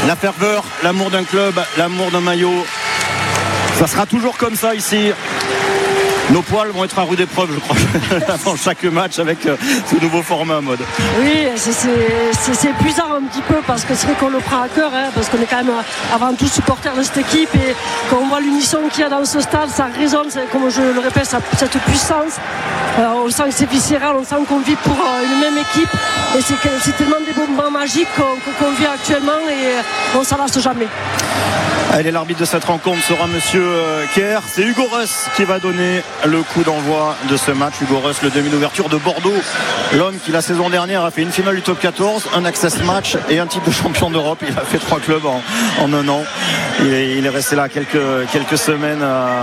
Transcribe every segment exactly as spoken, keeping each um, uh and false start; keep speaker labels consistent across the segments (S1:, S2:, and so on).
S1: La ferveur, l'amour d'un club, l'amour d'un maillot. Ça sera toujours comme ça ici. Nos poils vont être à rude épreuve, je crois, avant chaque match avec ce nouveau format mode.
S2: Oui, c'est, c'est, c'est, c'est épuisant un petit peu parce que c'est vrai qu'on le prend à cœur, hein, parce qu'on est quand même avant tout supporter de cette équipe et quand on voit l'unisson qu'il y a dans ce stade, ça résonne, comme je le répète, ça, cette puissance. Euh, on sent que c'est viscéral, on sent qu'on vit pour euh, une même équipe et c'est, c'est tellement des moments magiques qu'on, qu'on vit actuellement et on ne s'en lasse jamais.
S1: Allez, l'arbitre de cette rencontre sera monsieur Kerr. C'est Hugo Reuss qui va donner le coup d'envoi de ce match. Hugo Reuss, le demi d'ouverture de Bordeaux, l'homme qui la saison dernière a fait une finale du top quatorze, un access match et un titre de champion d'Europe. Il a fait trois clubs en, en un an. Il est, il est resté là quelques, quelques semaines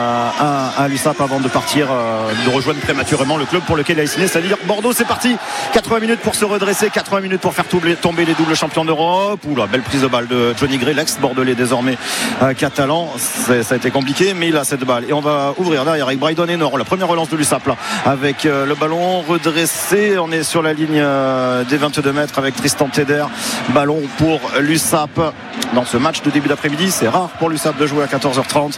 S1: à, à, à l'U S A P avant de partir, de rejoindre prématurément le club pour lequel il a signé, c'est-à-dire Bordeaux. C'est parti, quatre-vingts minutes pour se redresser, quatre-vingts minutes pour faire tomber les doubles champions d'Europe. Oula, belle prise de balle de Johnny Gray, l'ex-bordelais désormais euh, catalan. C'est, ça a été compliqué, mais il a cette balle et on va ouvrir derrière avec Brydon Enor, la première relance de l'U S A P là, avec euh, le ballon redressé. On est sur la ligne euh, des vingt-deux mètres avec Tristan Teder. Ballon pour l'U S A P dans ce match de début d'après-midi. C'est rare pour l'U S A P de jouer à quatorze heures trente.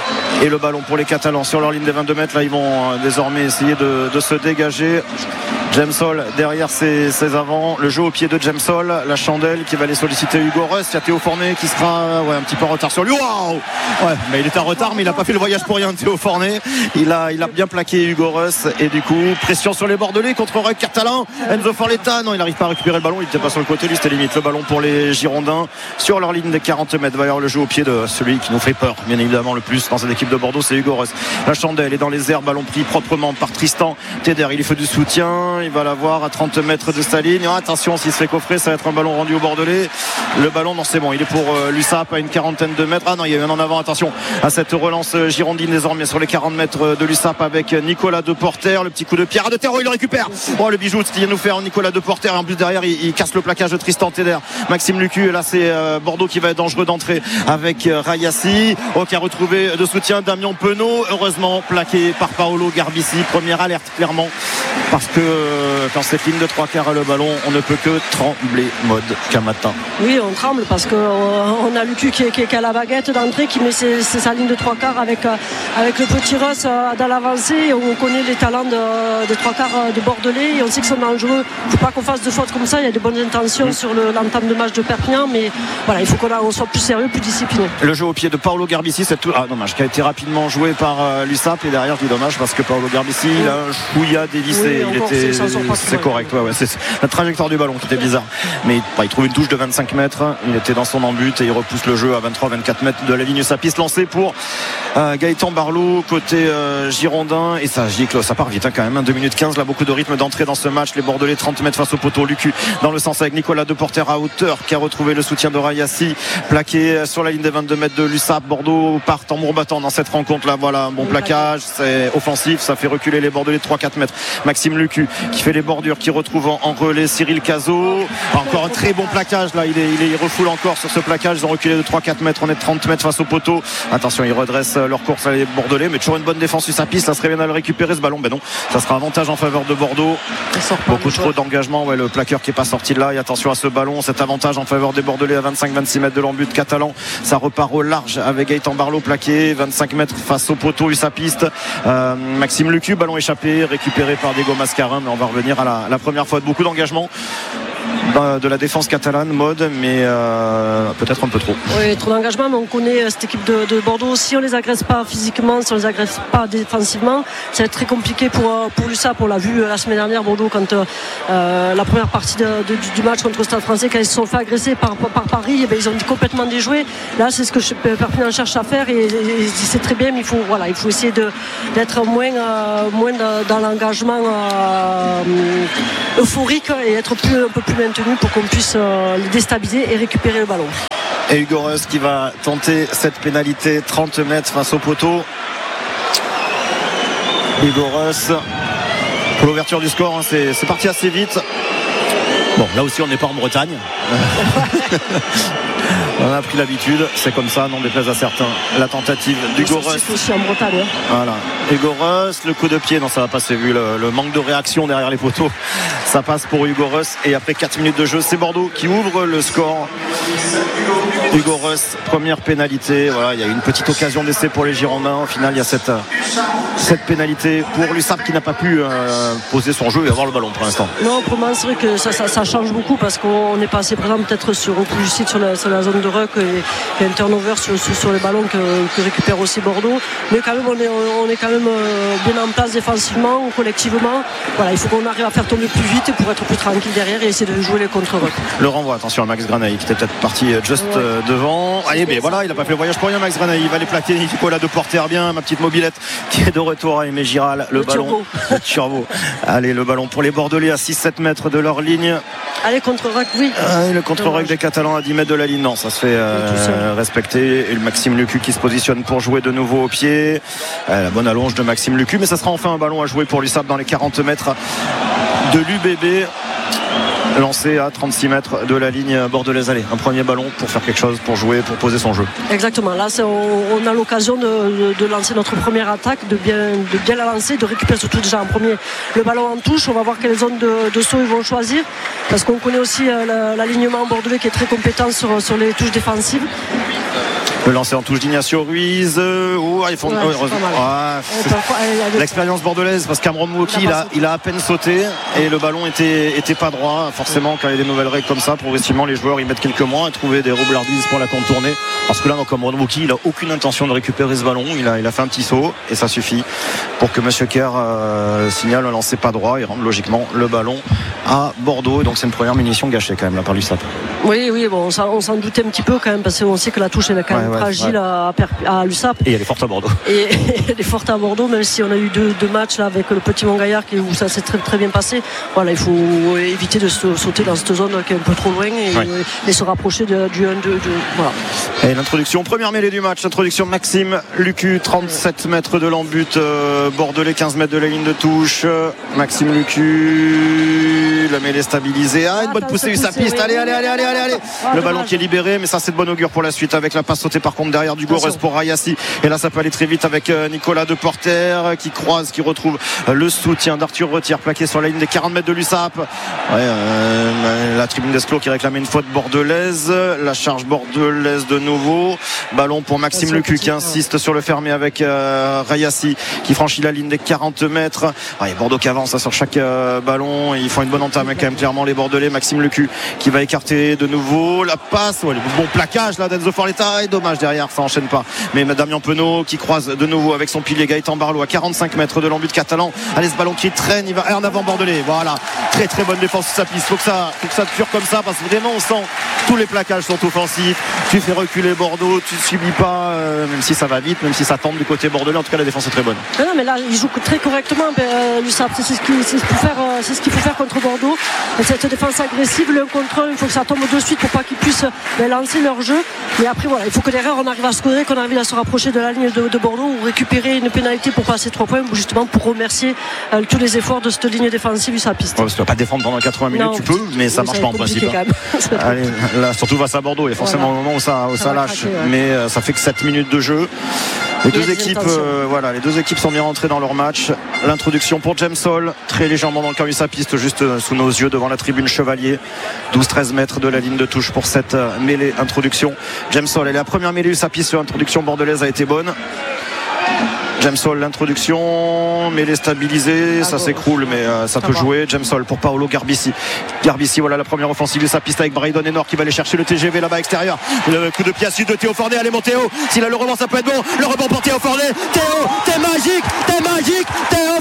S1: Et le ballon pour les Catalans sur leur ligne des vingt-deux mètres. Là, ils vont euh, désormais essayer de, de se dégager. James Hall derrière ses, ses avants, le jeu au pied de James Hall, la chandelle qui va aller solliciter Hugo Reuss. Il y a Théo Fornet qui sera ouais, un petit peu en retard sur lui. Waouh ouais, mais il est en retard, mais il n'a pas fait le voyage pour rien, Théo Fornet. Il a, il a bien plaqué Hugo Reuss et du coup pression sur les Bordelais contre Rug Catalan. Enzo Forletta, non, il n'arrive pas à récupérer le ballon, il n'était pas sur le côté, lui c'était limite. Le ballon pour les Girondins sur leur ligne des quarante mètres. Va y avoir le jeu au pied de celui qui nous fait peur, bien évidemment le plus dans cette équipe de Bordeaux, c'est Hugo Reuss. La chandelle est dans les airs, ballon pris proprement par Tristan Teder. Il lui fait du soutien, il va l'avoir à trente mètres de sa ligne. Attention, s'il se fait coffrer, ça va être un ballon rendu au Bordelais. Le ballon, non, c'est bon, il est pour euh, l'U S A P à une quarantaine de mètres. Ah non, il y a eu un en avant. Attention à cette relance girondine désormais sur les quarante mètres de l'U S A P avec Nicolas Deporter. Le petit coup de pied à de terreau, il le récupère. Oh, le bijou, il vient nous faire Nicolas Deporter. En plus, derrière, il, il casse le plaquage de Tristan Teder. Maxime Lucu, et là, c'est euh, Bordeaux qui va être dangereux d'entrée avec euh, Rayassi. Oh, qui a retrouvé de soutien Damien Penaud. Heureusement, plaqué par Paolo Garbisi. Première alerte, clairement. Parce que euh, quand c'est ligne de trois quarts à le ballon, on ne peut que trembler, mode Camata.
S2: Oui, on tremble parce qu'on a Lucu qui, qui, qui a la baguette d'entrée, qui met ses, ses, sa ligne de trois quarts avec, avec le petit Reuss dans l'avancée. On connaît les talents de, de trois quarts de Bordelais et on sait qu'ils sont dangereux. Il ne faut pas qu'on fasse de fautes comme ça. Il y a de bonnes intentions mmh. sur le, l'entame de match de Perpignan, mais voilà, il faut qu'on, on soit plus sérieux, plus discipliné. Le jeu au pied de Paolo Garbisi, c'est tout. Ah, dommage, qui a été rapidement joué par euh, l'U S A P et derrière, je dis dommage parce que Paolo Garbisi, il a un chouïa dévissé. Oui, il encore, était, c'est, c'est correct, ouais, ouais, c'est la trajectoire du ballon qui était bizarre, mais bah, il trouve une touche de vingt-cinq mètres, il était dans son embut et il repousse le jeu à vingt-trois vingt-quatre mètres de la ligne. Sa piste lancée pour euh, Gaëtan Barlot côté euh, Girondin et ça gicle, ça part vite hein, quand même, hein, deux minutes quinze là, beaucoup de rythme d'entrée dans ce match. Les Bordelais trente mètres face au poteau. Lucu dans le sens avec Nicolas Deporter à hauteur qui a retrouvé le soutien de Rayassi, plaqué sur la ligne des vingt-deux mètres de l'U S A P. Bordeaux part en mourbattant dans cette rencontre là, voilà un bon plaquage, c'est offensif, ça fait reculer les Bordelais de trois quatre mètres. Maxime Lucu qui fait les bordures, qui retrouve en, en relais Cyril Cazot, encore un très bon plaquage là, il, est, il, est, il refoule encore sur ce plaquage, ils ont reculé de trois quatre mètres, on est de trente mètres face au poteau. Attention, ils redressent leur course à les Bordelais, mais toujours une bonne défense sur sa piste, ça serait bien à le récupérer ce ballon, ben non, ça sera avantage en faveur de Bordeaux. Beaucoup trop d'engagement, ouais, le plaqueur qui est pas sorti de là, et attention à ce ballon, cet avantage en faveur des Bordelais à vingt-cinq vingt-six mètres de l'embut catalan, ça repart au large avec Gaëtan Barlot plaqué, vingt-cinq mètres face au poteau, eu sa piste. euh, Maxime Lucu, ballon échappé, récupéré par Diego Mascarin, mais on va revenir à la, la première fois de beaucoup d'engagement de la défense catalane, mode, mais euh, peut-être un peu trop. Oui, trop d'engagement, mais on connaît cette équipe de, de Bordeaux. Si on les agresse pas physiquement, si on les agresse pas défensivement, ça va être très compliqué pour, pour l'U S A P. On l'a vu la semaine dernière, Bordeaux, quand euh, la première partie de, de, du match contre le Stade Français, quand ils se sont fait agresser par, par Paris, et bien, ils ont complètement déjoué. Là, c'est ce que Perpignan cherche à faire, et, et c'est très bien, mais il faut, voilà, il faut essayer de, d'être moins, euh, moins de, dans l'engagement euh, euphorique et être plus, un peu plus maintenu pour qu'on puisse euh, les déstabiliser et récupérer le ballon. Et Hugo Reuss qui va tenter cette pénalité, trente mètres face au poteau. Hugo Reuss pour l'ouverture du score, hein, c'est, c'est parti assez vite.
S1: Bon, là aussi on n'est pas en Bretagne. On a pris l'habitude, c'est comme ça, non déplaise à certains. La tentative d'Hugo Rust.
S2: C'est aussi en Bretagne. Hein.
S1: Voilà. Hugo Rust, le coup de pied, non ça va passer vu le, le manque de réaction derrière les poteaux. Ça passe pour Hugo Rust et après quatre minutes de jeu, c'est Bordeaux qui ouvre le score. Hugo Rust, première pénalité. Voilà, il y a une petite occasion d'essai pour les Girondins. Au final, il y a cette, cette pénalité pour l'U S A P qui n'a pas pu euh, poser son jeu et avoir le ballon pour l'instant.
S2: Non, pour moi, c'est vrai que ça, ça, ça change beaucoup parce qu'on est passé, par exemple, peut-être sur un coup du site sur la, sur la zone de ruck et, et un turnover sur, sur, sur les ballons que, que récupère aussi Bordeaux. Mais quand même, on est, on est quand même bien en place défensivement, collectivement. Voilà, il faut qu'on arrive à faire tomber plus vite pour être plus tranquille derrière et essayer de jouer les contre-ruck.
S1: Le renvoi, attention à Max Granaï qui était peut-être parti juste ouais. euh, devant. Allez, mais voilà, il n'a pas fait le voyage pour rien, Max Granaï. Il va les plaquer. Nicolas de Porter bien, ma petite mobilette qui est de retour à Aimé Giral. Le, le ballon. Turbo. Le turbo. Allez, le ballon pour les Bordelais à six sept mètres de leur ligne.
S2: Allez, contre-ruck, oui.
S1: Allez, le contre-ruck des Catalans à dix mètres de la ligne. Non, ça se fait euh, respecter. Et le Maxime Lucu qui se positionne pour jouer de nouveau au pied. Euh, la bonne allonge de Maxime Lucu. Mais ça sera enfin un ballon à jouer pour l'U S A P dans les quarante mètres de l'U B B. Lancé à trente-six mètres de la ligne bordelaise. Allez, un premier ballon pour faire quelque chose, pour jouer, pour poser son jeu.
S2: Exactement, là c'est, on, on a l'occasion de, de, de lancer notre première attaque, de bien, de bien la lancer, de récupérer surtout déjà en premier le ballon en touche. On va voir quelle zone de, de saut ils vont choisir, parce qu'on connaît aussi euh, l'alignement bordelais qui est très compétent sur, sur les touches défensives.
S1: Le lancer en touche d'Ignacio Ruiz. Oh, ils font...
S2: ouais,
S1: oh, ah, l'expérience bordelaise, parce qu'Amron Mouki il a, il a à peine sauté et le ballon était, était pas droit. Forcément, quand il y a des nouvelles règles comme ça, progressivement les joueurs ils mettent quelques mois à trouver des roublardises pour la contourner, parce que là comme Amron Mouki il a aucune intention de récupérer ce ballon. Il a, il a fait un petit saut et ça suffit pour que Monsieur Kerr euh, signale un lancer pas droit et rende logiquement le ballon à Bordeaux. Et donc c'est une première munition gâchée quand même là par l'U S A P.
S2: Oui, oui, bon, on s'en, on s'en doutait un petit peu quand même, parce qu'on sait que la touche elle est quand même ouais, ouais, fragile ouais. à, à l'U S A P.
S1: Et elle est forte à Bordeaux.
S2: Et, et elle est forte à Bordeaux, même si on a eu deux, deux matchs là avec le Petit Montgaillard où ça s'est très, très bien passé. Voilà, il faut éviter de sauter dans cette zone qui est un peu trop loin et, ouais. et se rapprocher de, du un deux. Voilà.
S1: Et l'introduction, première mêlée du match, introduction Maxime Lucu, trente-sept mètres de l'embut, euh, Bordelais quinze mètres de la ligne de touche. Maxime Lucu, la mêlée stabilisée. Ah, une bonne poussée U S A P. Allez, allez, allez, allez, allez, allez.
S2: Ah,
S1: le ballon qui est libéré, mais ça c'est de bon augure pour la suite avec la passe sautée par contre derrière du Gorès pour Rayassi. Et là ça peut aller très vite avec Nicolas de Porter qui croise, qui retrouve le soutien d'Arthur Retière plaqué sur la ligne des quarante mètres de l'U S A P. Ouais, euh, la tribune d'Esclos qui réclamait une faute bordelaise. La charge bordelaise de nouveau. Ballon pour Maxime Lucu qui insiste sur le fermé avec euh, Rayassi qui franchit la ligne des quarante mètres. Ouais, Bordeaux qui avance sur chaque euh, ballon. Ils font une bonne entame quand même clairement les Bordelais. Maxime Lucu qui va écarter de nouveau la passe, ouais, le bon plaquage là d'Enzo Forletta et dommage derrière ça enchaîne pas, mais Damien Penaud qui croise de nouveau avec son pilier Gaëtan Barlow à quarante-cinq mètres de l'embut catalan. Allez, ce ballon qui traîne, il va en avant Bordelais, voilà, très très bonne défense sur sa piste. Faut que ça, faut que ça dure comme ça, parce que vraiment on sent tous les plaquages sont offensifs. Tu fais reculer Bordeaux, tu ne subis pas, euh, même si ça va vite, même si ça tente du côté bordelais, en tout cas la défense est très bonne.
S2: Non, non mais là il joue très correctement, euh, l'U S A P, c'est ce qu'il c'est ce qu'il faut faire, euh, c'est ce qu'il faut faire contre Bordeaux. Et cette défense agressive, le contre un, il faut que ça tombe de suite pour pas qu'ils puissent ben, lancer leur jeu. Mais après voilà, il faut que derrière on arrive à scorer, qu'on arrive à se rapprocher de la ligne de, de Bordeaux ou récupérer une pénalité pour passer trois points, justement pour remercier euh, tous les efforts de cette ligne défensive sur la piste.
S1: Ouais, parce que tu vas pas défendre pendant quatre-vingts minutes, non, tu peux, mais ça marche pas en principe. Allez, là, surtout face à Bordeaux, il y a forcément voilà. un moment où ça, où ça, ça lâche, craquer, ouais. mais euh, ça fait que sept minutes de jeu. Les deux équipes, euh, voilà, les deux équipes sont bien rentrées dans leur match. L'introduction pour James Hall, très légèrement dans le camp de sa piste, juste euh, sous nos yeux devant la tribune Chevalier. douze treize mètres de la ligne de touche pour cette euh, mêlée introduction. James Hall, et la première mêlée sa piste sur l'introduction bordelaise a été bonne. James Hall, l'introduction, mêlée stabilisée, ça s'écroule, mais euh, ça peut jouer. James Hall pour Paolo Garbissi. Garbissi, voilà la première offensive de sa piste avec Braydon Enor qui va aller chercher le T G V là-bas extérieur. Le coup de pied à sud de Théo Fornet. Allez mon Théo, s'il a le rebond ça peut être bon. Le rebond pour Théo Fornet. Théo, t'es magique, t'es magique, Théo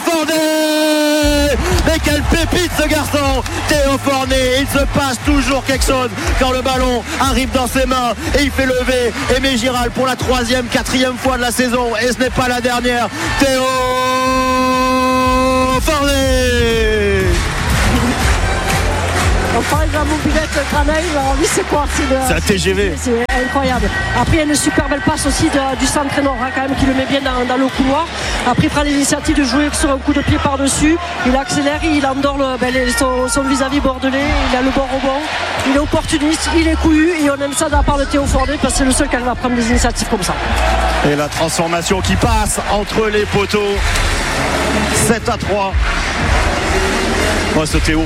S1: Fornet. Mais quelle pépite ce garçon, Théo Fornet. Il se passe toujours quelque chose quand le ballon arrive dans ses mains et il fait lever Aimé Giral pour la troisième, quatrième fois de la saison, et ce n'est pas la dernière. Théo Fornet.
S2: On parlait de la mobilette Graneil, alors lui c'est quoi?
S1: C'est un T G V.
S2: C'est, c'est incroyable. Après il y a une super belle passe aussi de, du centre nord hein, quand même qui le met bien dans, dans le couloir. Après il prend l'initiative de jouer sur un coup de pied par-dessus. Il accélère, il endort le, ben, son, son vis-à-vis bordelais. Il a le bon rebond. Il est opportuniste, il est couillu et on aime ça de la part de Théo Fornet parce que c'est le seul qui arrive à prendre des initiatives comme ça.
S1: Et la transformation qui passe entre les poteaux. sept à trois. Ouais, ce Théo.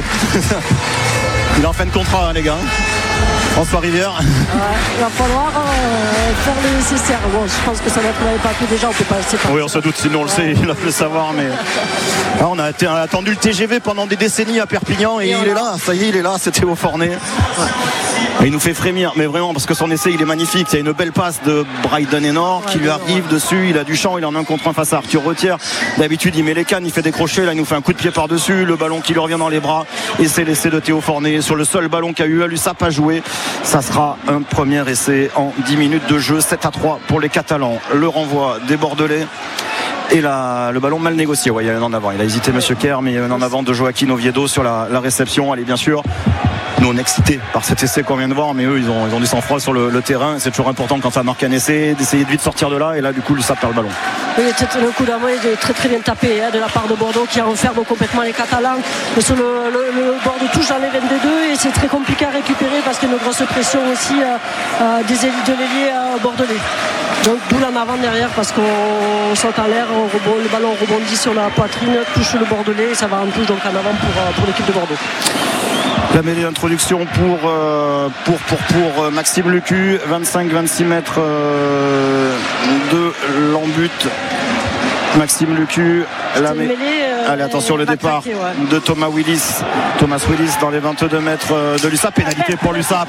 S1: Il est en fin de contrat, hein, les gars. François Rivière.
S2: Ouais, il va falloir euh, faire le nécessaire. Bon, je pense que ça va être dans les papiers déjà. On peut pas laisser partir.
S1: Oui, on se doute, sinon on le sait, il a fait le savoir. Mais ah, on, a été, on a attendu le T G V pendant des décennies à Perpignan et, et il est là. Ça y est, il est là. C'était au Fornet. Ouais. Il nous fait frémir, mais vraiment parce que son essai il est magnifique. Il y a une belle passe de Bryden Enor qui ouais, lui arrive ouais. dessus. Il a du champ, il en a un contre un face à Arthur Retière. D'habitude il met les cannes, il fait des crochets. Là il nous fait un coup de pied par dessus. Le ballon qui lui revient dans les bras et c'est l'essai de Théo Fornet sur le seul ballon qu'a eu à l'USAP à jouer. Ça sera un premier essai en dix minutes de jeu. sept à trois pour les Catalans. Le renvoi des Bordelais. Et la, le ballon mal négocié. Ouais, il y a un en avant. Il a hésité Monsieur Kerr, mais il y a un en avant de Joaquin Oviedo sur la, la réception. Allez, bien sûr. Nous on est excités par cet essai qu'on vient de voir, mais eux ils ont, ils ont du sang-froid sur le, le terrain. C'est toujours important quand ça marque un essai d'essayer de vite sortir de là, et là du coup ça perd le ballon.
S2: Oui, le coup d'avant est très très bien tapé hein, de la part de Bordeaux qui enferme complètement les Catalans sur le, le, le bord de touche dans les vingt-deux et c'est très compliqué à récupérer parce qu'il y a une grosse pression aussi euh, euh, des élites de l'ailier euh, bordelais. Donc d'où l'en avant derrière parce qu'on saute en l'air, on rebond, le ballon rebondit sur la poitrine, touche le Bordelais et ça va en touche donc en avant pour, pour l'équipe de Bordeaux.
S1: La mêlée d'introduction pour, euh, pour, pour, pour Maxime Lecu, vingt-cinq vingt-six mètres euh, de l'embut. Maxime Lecu, la mêlée. Euh, Allez, attention, le départ traqué, ouais. de Thomas Willis. Thomas Willis dans les vingt-deux mètres de l'USAP. Pénalité pour l'USAP.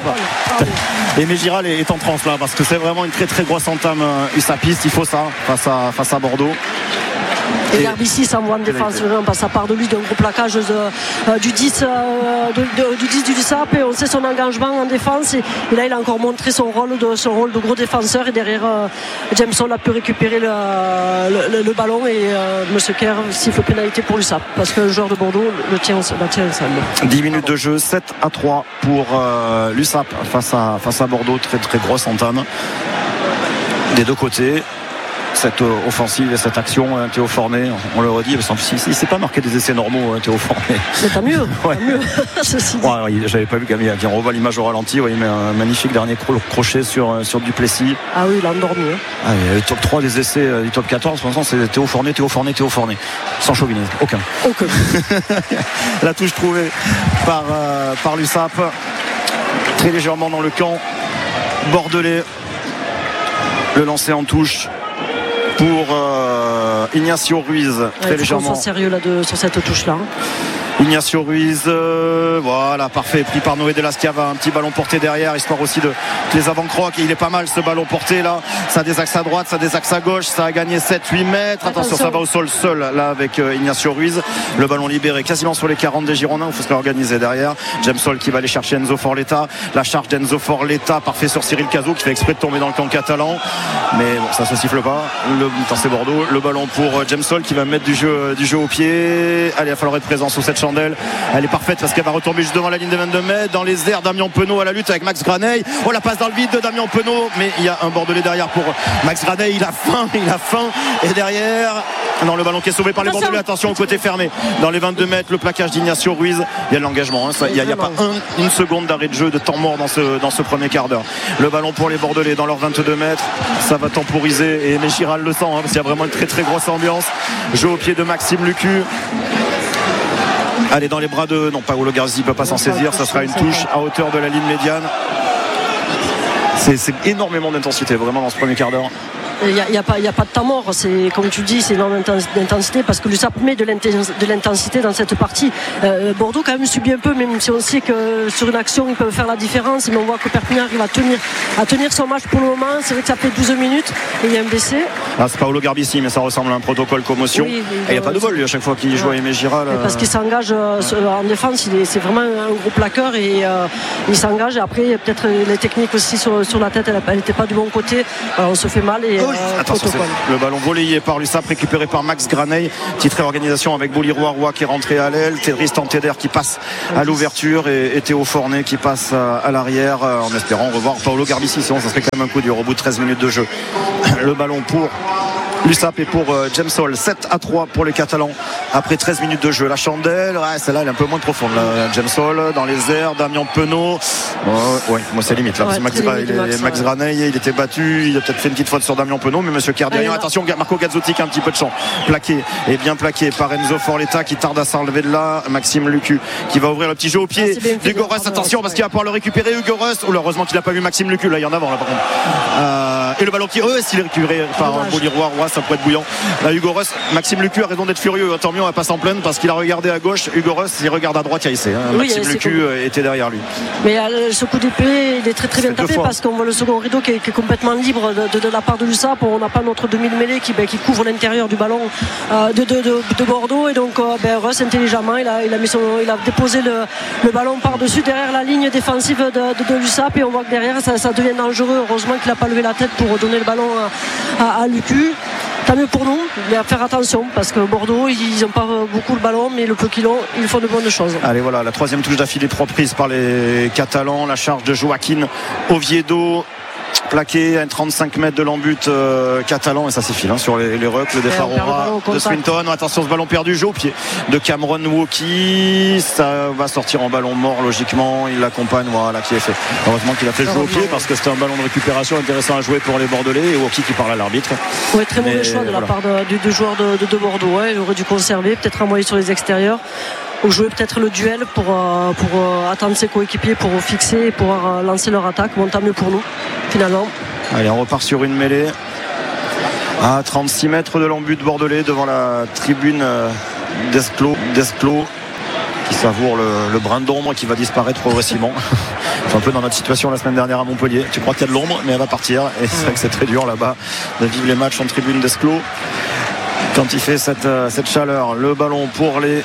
S1: Et Mégiral est en transe là parce que c'est vraiment une très très grosse entame USAPiste. Il faut ça face à, face à Bordeaux.
S2: Et Garbici s'envoie en défense, on passe à part de lui d'un gros plaquage de, euh, du dix euh, de, de, du dix du USAP et on sait son engagement en défense et, et là il a encore montré son rôle de, son rôle de gros défenseur et derrière euh, Jameson a pu récupérer le, le, le ballon et euh, M. Kerr siffle pénalité pour l'USAP parce que le joueur de Bordeaux le tient, le tient ensemble.
S1: dix minutes de jeu, sept à trois pour euh, l'USAP face à, face à Bordeaux, très très grosse entame des deux côtés. Cette offensive et cette action, hein, Théo Fornet, on le redit, il ne s'est pas marqué des essais normaux, hein, Théo Fornet.
S2: C'est tant mieux, ouais. Tant mieux.
S1: Ouais, ouais, j'avais pas vu qu'il revoit l'image au ralenti, ouais, il met un magnifique dernier crochet sur, sur Duplessis.
S2: Ah oui, il a endormi. Hein.
S1: Ah, il y a le top trois des essais du top quatorze, pour l'instant c'est Théo Fornet, Théo Fornet, Théo Fornet. Sans chauvinisme, aucun.
S2: Aucun.
S1: La touche trouvée par, euh, par l'USAP, très légèrement dans le camp bordelais. Le lancer en touche pour euh, Ignacio Ruiz, très
S2: ouais,
S1: légèrement.
S2: Il faut sérieux là de, sur cette touche là.
S1: Ignacio Ruiz, euh, voilà, parfait, pris par Noé de la Schiava, un petit ballon porté derrière, histoire aussi de les avant-crocs. Il est pas mal ce ballon porté là, ça désaxe à droite, ça désaxe à gauche, ça a gagné sept huit mètres. Attention, ça va au sol seul là avec euh, Ignacio Ruiz. Le ballon libéré quasiment sur les quarante des Girondins, il faut se réorganiser derrière. James Sol qui va aller chercher Enzo Forletta, la charge d'Enzo Forletta, parfait sur Cyril Cazot qui fait exprès de tomber dans le camp catalan, mais bon, ça se siffle pas. Le temps c'est Bordeaux, le ballon pour James Sol qui va mettre du jeu, du jeu au pied. Allez, il va falloir être présent sur cette chandelle. Elle est parfaite parce qu'elle va retomber juste devant la ligne des vingt-deux mètres. Dans les airs, Damien Penaud à la lutte avec Max Graneil. Oh, la passe dans le vide de Damien Penaud, mais il y a un Bordelais derrière pour Max Graneil. Il a faim, il a faim. Et derrière, non, le ballon qui est sauvé par les Bordelais. Attention au côté fermé. Dans les vingt-deux mètres, le plaquage d'Ignacio Ruiz. Il y a de l'engagement. Hein. Il n'y a, a pas un, une seconde d'arrêt de jeu, de temps mort dans ce, dans ce premier quart d'heure. Le ballon pour les Bordelais dans leurs vingt-deux mètres. Ça va temporiser et Méchiral le sent hein, parce qu'il y a vraiment une très très grosse ambiance. Jeu au pied de Maxime Lecu. Allez, dans les bras de... Non, Paolo Garzi ne peut pas s'en saisir. Ça sera une touche à hauteur de la ligne médiane. C'est, c'est énormément d'intensité, vraiment, dans ce premier quart d'heure.
S2: Il n'y a, a, a pas de temps mort, c'est, comme tu dis, c'est énormément d'intensité parce que l'USAP met de l'intensité dans cette partie. Euh, Bordeaux quand même subit un peu, même si on sait que sur une action ils peuvent faire la différence, mais on voit que Perpignan arrive à tenir, à tenir son match pour le moment. C'est vrai que ça fait douze minutes et il y a un blessé.
S1: Ah, c'est Paolo Garbici, mais ça ressemble à un protocole commotion. Oui, et il n'y a pas de bol lui à chaque fois qu'il joue ouais. à Aimé Giral. Euh...
S2: Parce qu'il s'engage euh, en défense, il est, c'est vraiment un gros plaqueur et euh, il s'engage. Et après, peut-être les techniques aussi sur, sur la tête, elle n'était pas du bon côté. Alors, on se fait mal et. euh,
S1: attention, le ballon volleyé par l'U S A P, récupéré par Max Graney. Petite réorganisation avec Bolirois Roy qui est rentré à l'aile, Tristan Teder qui passe à l'ouverture et, et Théo Fornet qui passe à, à l'arrière, euh, en espérant revoir Paolo Garbici. Sinon ça serait quand même un coup dur au bout de treize minutes de jeu. Le ballon pour l'U S A P et pour euh, James Hall. Sept à trois pour les Catalans après treize minutes de jeu. La chandelle, ouais, celle-là elle est un peu moins profonde là. James Hall dans les airs, Damien Penaud, oh, ouais, moi c'est limite là. Ouais, Max, limite, il est, Max, Max ouais. Graney, il était battu, il a peut-être fait une petite faute sur Damien Penaud, mais monsieur Kerdian, attention, Marco Gazzotti qui a un petit peu de champ, plaqué et bien plaqué par Enzo Forletta qui tarde à s'enlever de là. Maxime Lucu qui va ouvrir le petit jeu au pied ah, d'Hugo Rust, attention ouais, parce qu'il va pouvoir le récupérer Hugo Rust. Oh, heureusement qu'il n'a pas vu Maxime Lucu là, il y en a avant là par contre. Euh, et le ballon qui eux s'il est récupéré par Bolirois Roy, ça pourrait être bouillant. Là, Hugo Rust, Maxime Lucu a raison d'être furieux. Tant mieux, on va pas s'en plaindre parce qu'il a regardé à gauche. Hugo Rust, il regarde à droite, il y a essai. Hein. Oui, Maxime Lucu comme... était derrière lui.
S2: Mais euh, ce coup d'épée, il est très très bien tapé parce qu'on voit le second rideau qui est, qui est complètement libre de, de, de la part de l'U S A P. On n'a pas notre demi-mêlée qui, ben, qui couvre l'intérieur du ballon euh, de, de, de, de Bordeaux. Et donc, euh, ben, Rust, intelligemment, il a, il a, mis son, il a déposé le, le ballon par-dessus derrière la ligne défensive de, de, de l'U S A P. Et on voit que derrière, ça, ça devient dangereux. Heureusement qu'il n'a pas levé la tête pour donner le ballon à, à, à Lucu. Tant mieux pour nous, mais à faire attention parce que Bordeaux, ils n'ont pas beaucoup le ballon, mais le peu qu'ils ont, ils font de bonnes choses.
S1: Allez, voilà, la troisième touche d'affilée prise par les Catalans, la charge de Joaquin Oviedo. Plaqué à trente-cinq mètres de l'embut euh, catalan et ça c'est fil hein, sur les, les rucks, le Defarora de Swinton. Attention, ce ballon perdu, jeu au pied de Cameron Woki, ça va sortir en ballon mort logiquement, il l'accompagne, voilà qui est fait. Heureusement qu'il a fait jouer au pied parce que c'était un ballon de récupération intéressant à jouer pour les Bordelais et Woki qui parle à l'arbitre.
S2: Oui, très mauvais choix de voilà. la part de, du, du joueur de, de, de Bordeaux, ouais, il aurait dû conserver, peut-être envoyer sur les extérieurs ou jouer peut-être le duel pour, euh, pour euh, attendre ses coéquipiers pour fixer et pour euh, lancer leur attaque. Bon, tant mieux pour nous finalement.
S1: Allez, on repart sur une mêlée à trente-six mètres de l'embut bordelais devant la tribune d'Esclos, d'Esclos qui savoure le, le brin d'ombre qui va disparaître progressivement. C'est un peu dans notre situation la semaine dernière à Montpellier, tu crois qu'il y a de l'ombre mais elle va partir et c'est vrai que c'est très dur là-bas de vivre les matchs en tribune d'Esclos quand il fait cette, cette chaleur. Le ballon pour les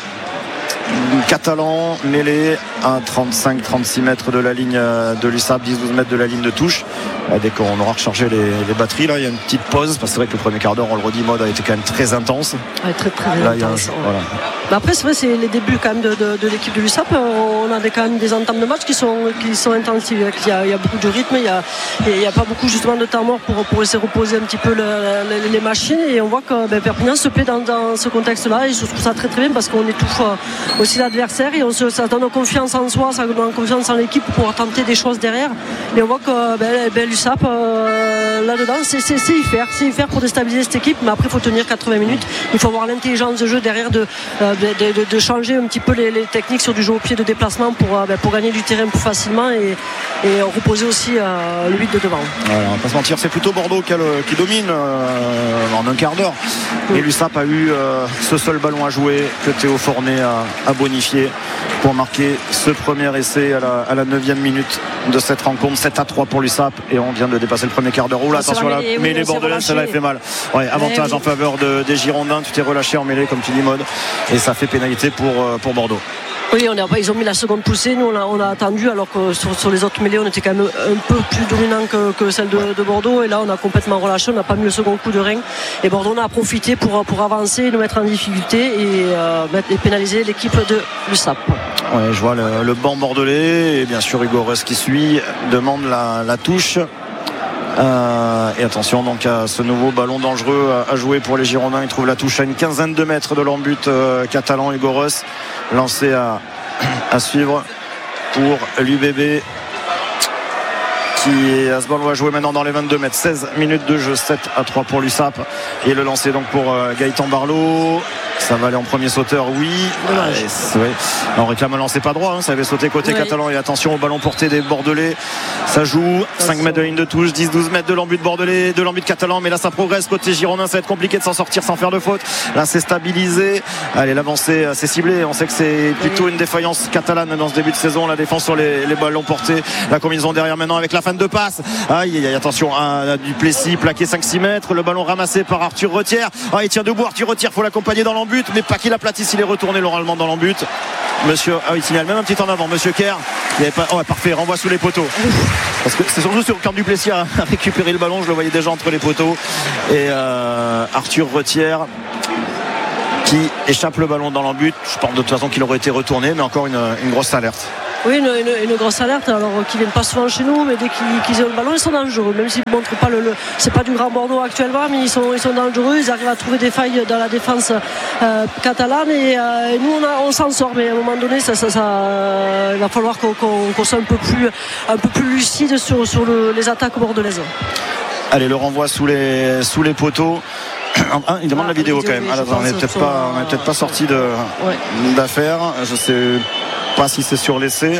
S1: Catalan mêlé à trente-cinq trente-six mètres de la ligne de l'U S A P, dix douze mètres de la ligne de touche. Dès qu'on aura rechargé les, les batteries, là il y a une petite pause parce que c'est vrai que le premier quart d'heure, on le redit, mode a été quand même très intense.
S2: Ouais, très très
S1: là,
S2: intense.
S1: Il y a un,
S2: ouais.
S1: voilà.
S2: Mais après c'est vrai, c'est les débuts quand même de, de, de l'équipe de l'U S A P. On a des, quand même des entames de match qui sont, qui sont intensives. Il y, a, il y a beaucoup de rythme, il n'y a, a pas beaucoup justement de temps mort pour, pour laisser reposer un petit peu le, le, les machines et on voit que ben, Perpignan se plaît dans, dans ce contexte-là et je trouve ça très très bien parce qu'on étouffe aussi l'adversaire et on se, ça donne confiance en soi, ça donne confiance en l'équipe pour pouvoir tenter des choses derrière et on voit que ben, ben, l'U S A P euh, là-dedans c'est, c'est, c'est y faire c'est y faire pour déstabiliser cette équipe mais après il faut tenir quatre-vingts minutes, il faut avoir l'intelligence de jeu derrière de, de, de, de changer un petit peu les, les techniques sur du jeu au pied de déplacement pour, ben, pour gagner du terrain plus facilement et, et reposer aussi euh, le huit de devant.
S1: Ouais, on va pas se mentir, c'est plutôt Bordeaux qui, le, qui domine euh, en un quart d'heure et l'U S A P a eu euh, ce seul ballon à jouer que Théo Fornet a, a bonifié pour marquer ce premier essai à la, à la neuvième minute de cette rencontre. Sept à trois pour l'U S A P et on vient de dépasser le premier quart d'heure. Oh là, attention là, mais les Bordelais, celle-là elle fait mal. Ouais, avantage oui. en faveur de, des Girondins, tu t'es relâché en mêlée comme tu dis mode et ça fait pénalité pour, pour Bordeaux.
S2: Oui, on a, ils ont mis la seconde poussée, nous on a, on a attendu alors que sur, sur les autres mêlées on était quand même un peu plus dominant que, que celle de, de Bordeaux et là on a complètement relâché, on n'a pas mis le second coup de rein et Bordeaux on a profité pour, pour avancer, nous mettre en difficulté et, euh, et pénaliser l'équipe de l'U S A P.
S1: Ouais, je vois le, le banc bordelais et bien sûr Hugo Rust qui suit, demande la, la touche. Euh, et attention donc à ce nouveau ballon dangereux à, à jouer pour les Girondins. Il trouve la touche à une quinzaine de mètres de l'embut euh, catalan. Hugo Rust lancé à, à suivre pour l'U B B qui est à ce ballon à jouer maintenant dans les vingt-deux mètres. Seize minutes de jeu, sept à trois pour l'U S A P et le lancer donc pour euh, Gaëtan Barlow. Ça va aller en premier sauteur, oui. Ah, ouais. On réclame un lancer pas droit, hein. Ça avait sauté côté oui. catalan et attention au ballon porté des Bordelais. Ça joue, cinq mètres de ligne de touche, dix douze mètres de l'embut Bordelais, de l'embut catalan, mais là ça progresse côté Girondin, ça va être compliqué de s'en sortir sans faire de faute. Là c'est stabilisé. Allez, l'avancée c'est ciblé. On sait que c'est plutôt une défaillance catalane dans ce début de saison. La défense sur les, les ballons portés. La combinaison derrière maintenant avec la fin de passe. Aïe, aïe, aïe, attention à Duplessis plaqué cinq six mètres. Le ballon ramassé par Arthur Retière. Ah, il tient debout, Arthur Retière, faut l'accompagner dans l'embut, mais pas qu'il aplatisse, il est retourné oralement dans l'embut. Monsieur, ah, il signale même un petit en avant. Monsieur Kerr, il avait pas, oh, parfait, renvoie sous les poteaux. Parce que c'est surtout sur quand Duplessis a récupéré le ballon, je le voyais déjà entre les poteaux. Et euh, Arthur Retière qui échappe le ballon dans l'embut. Je pense de toute façon qu'il aurait été retourné, mais encore une, une grosse alerte.
S2: Oui, une, une, une grosse alerte, alors qu'ils viennent pas souvent chez nous, mais dès qu'ils, qu'ils ont le ballon, ils sont dangereux. Même s'ils ne montrent pas le, le. C'est pas du Grand Bordeaux actuellement, mais ils sont, ils sont dangereux. Ils arrivent à trouver des failles dans la défense euh, catalane. Et, euh, et nous, on, a, on s'en sort, mais à un moment donné, ça, ça, ça, euh, il va falloir qu'on, qu'on, qu'on soit un peu plus, un peu plus lucide sur, sur le, les attaques bordelaises.
S1: Allez, le renvoi sous les, sous les poteaux. Ah, il demande ah, la vidéo, vidéo quand même. Oui, ah, on n'est peut-être pas, on est peut-être pas sorti de, ouais. d'affaire. Je sais pas si c'est sur l'essai.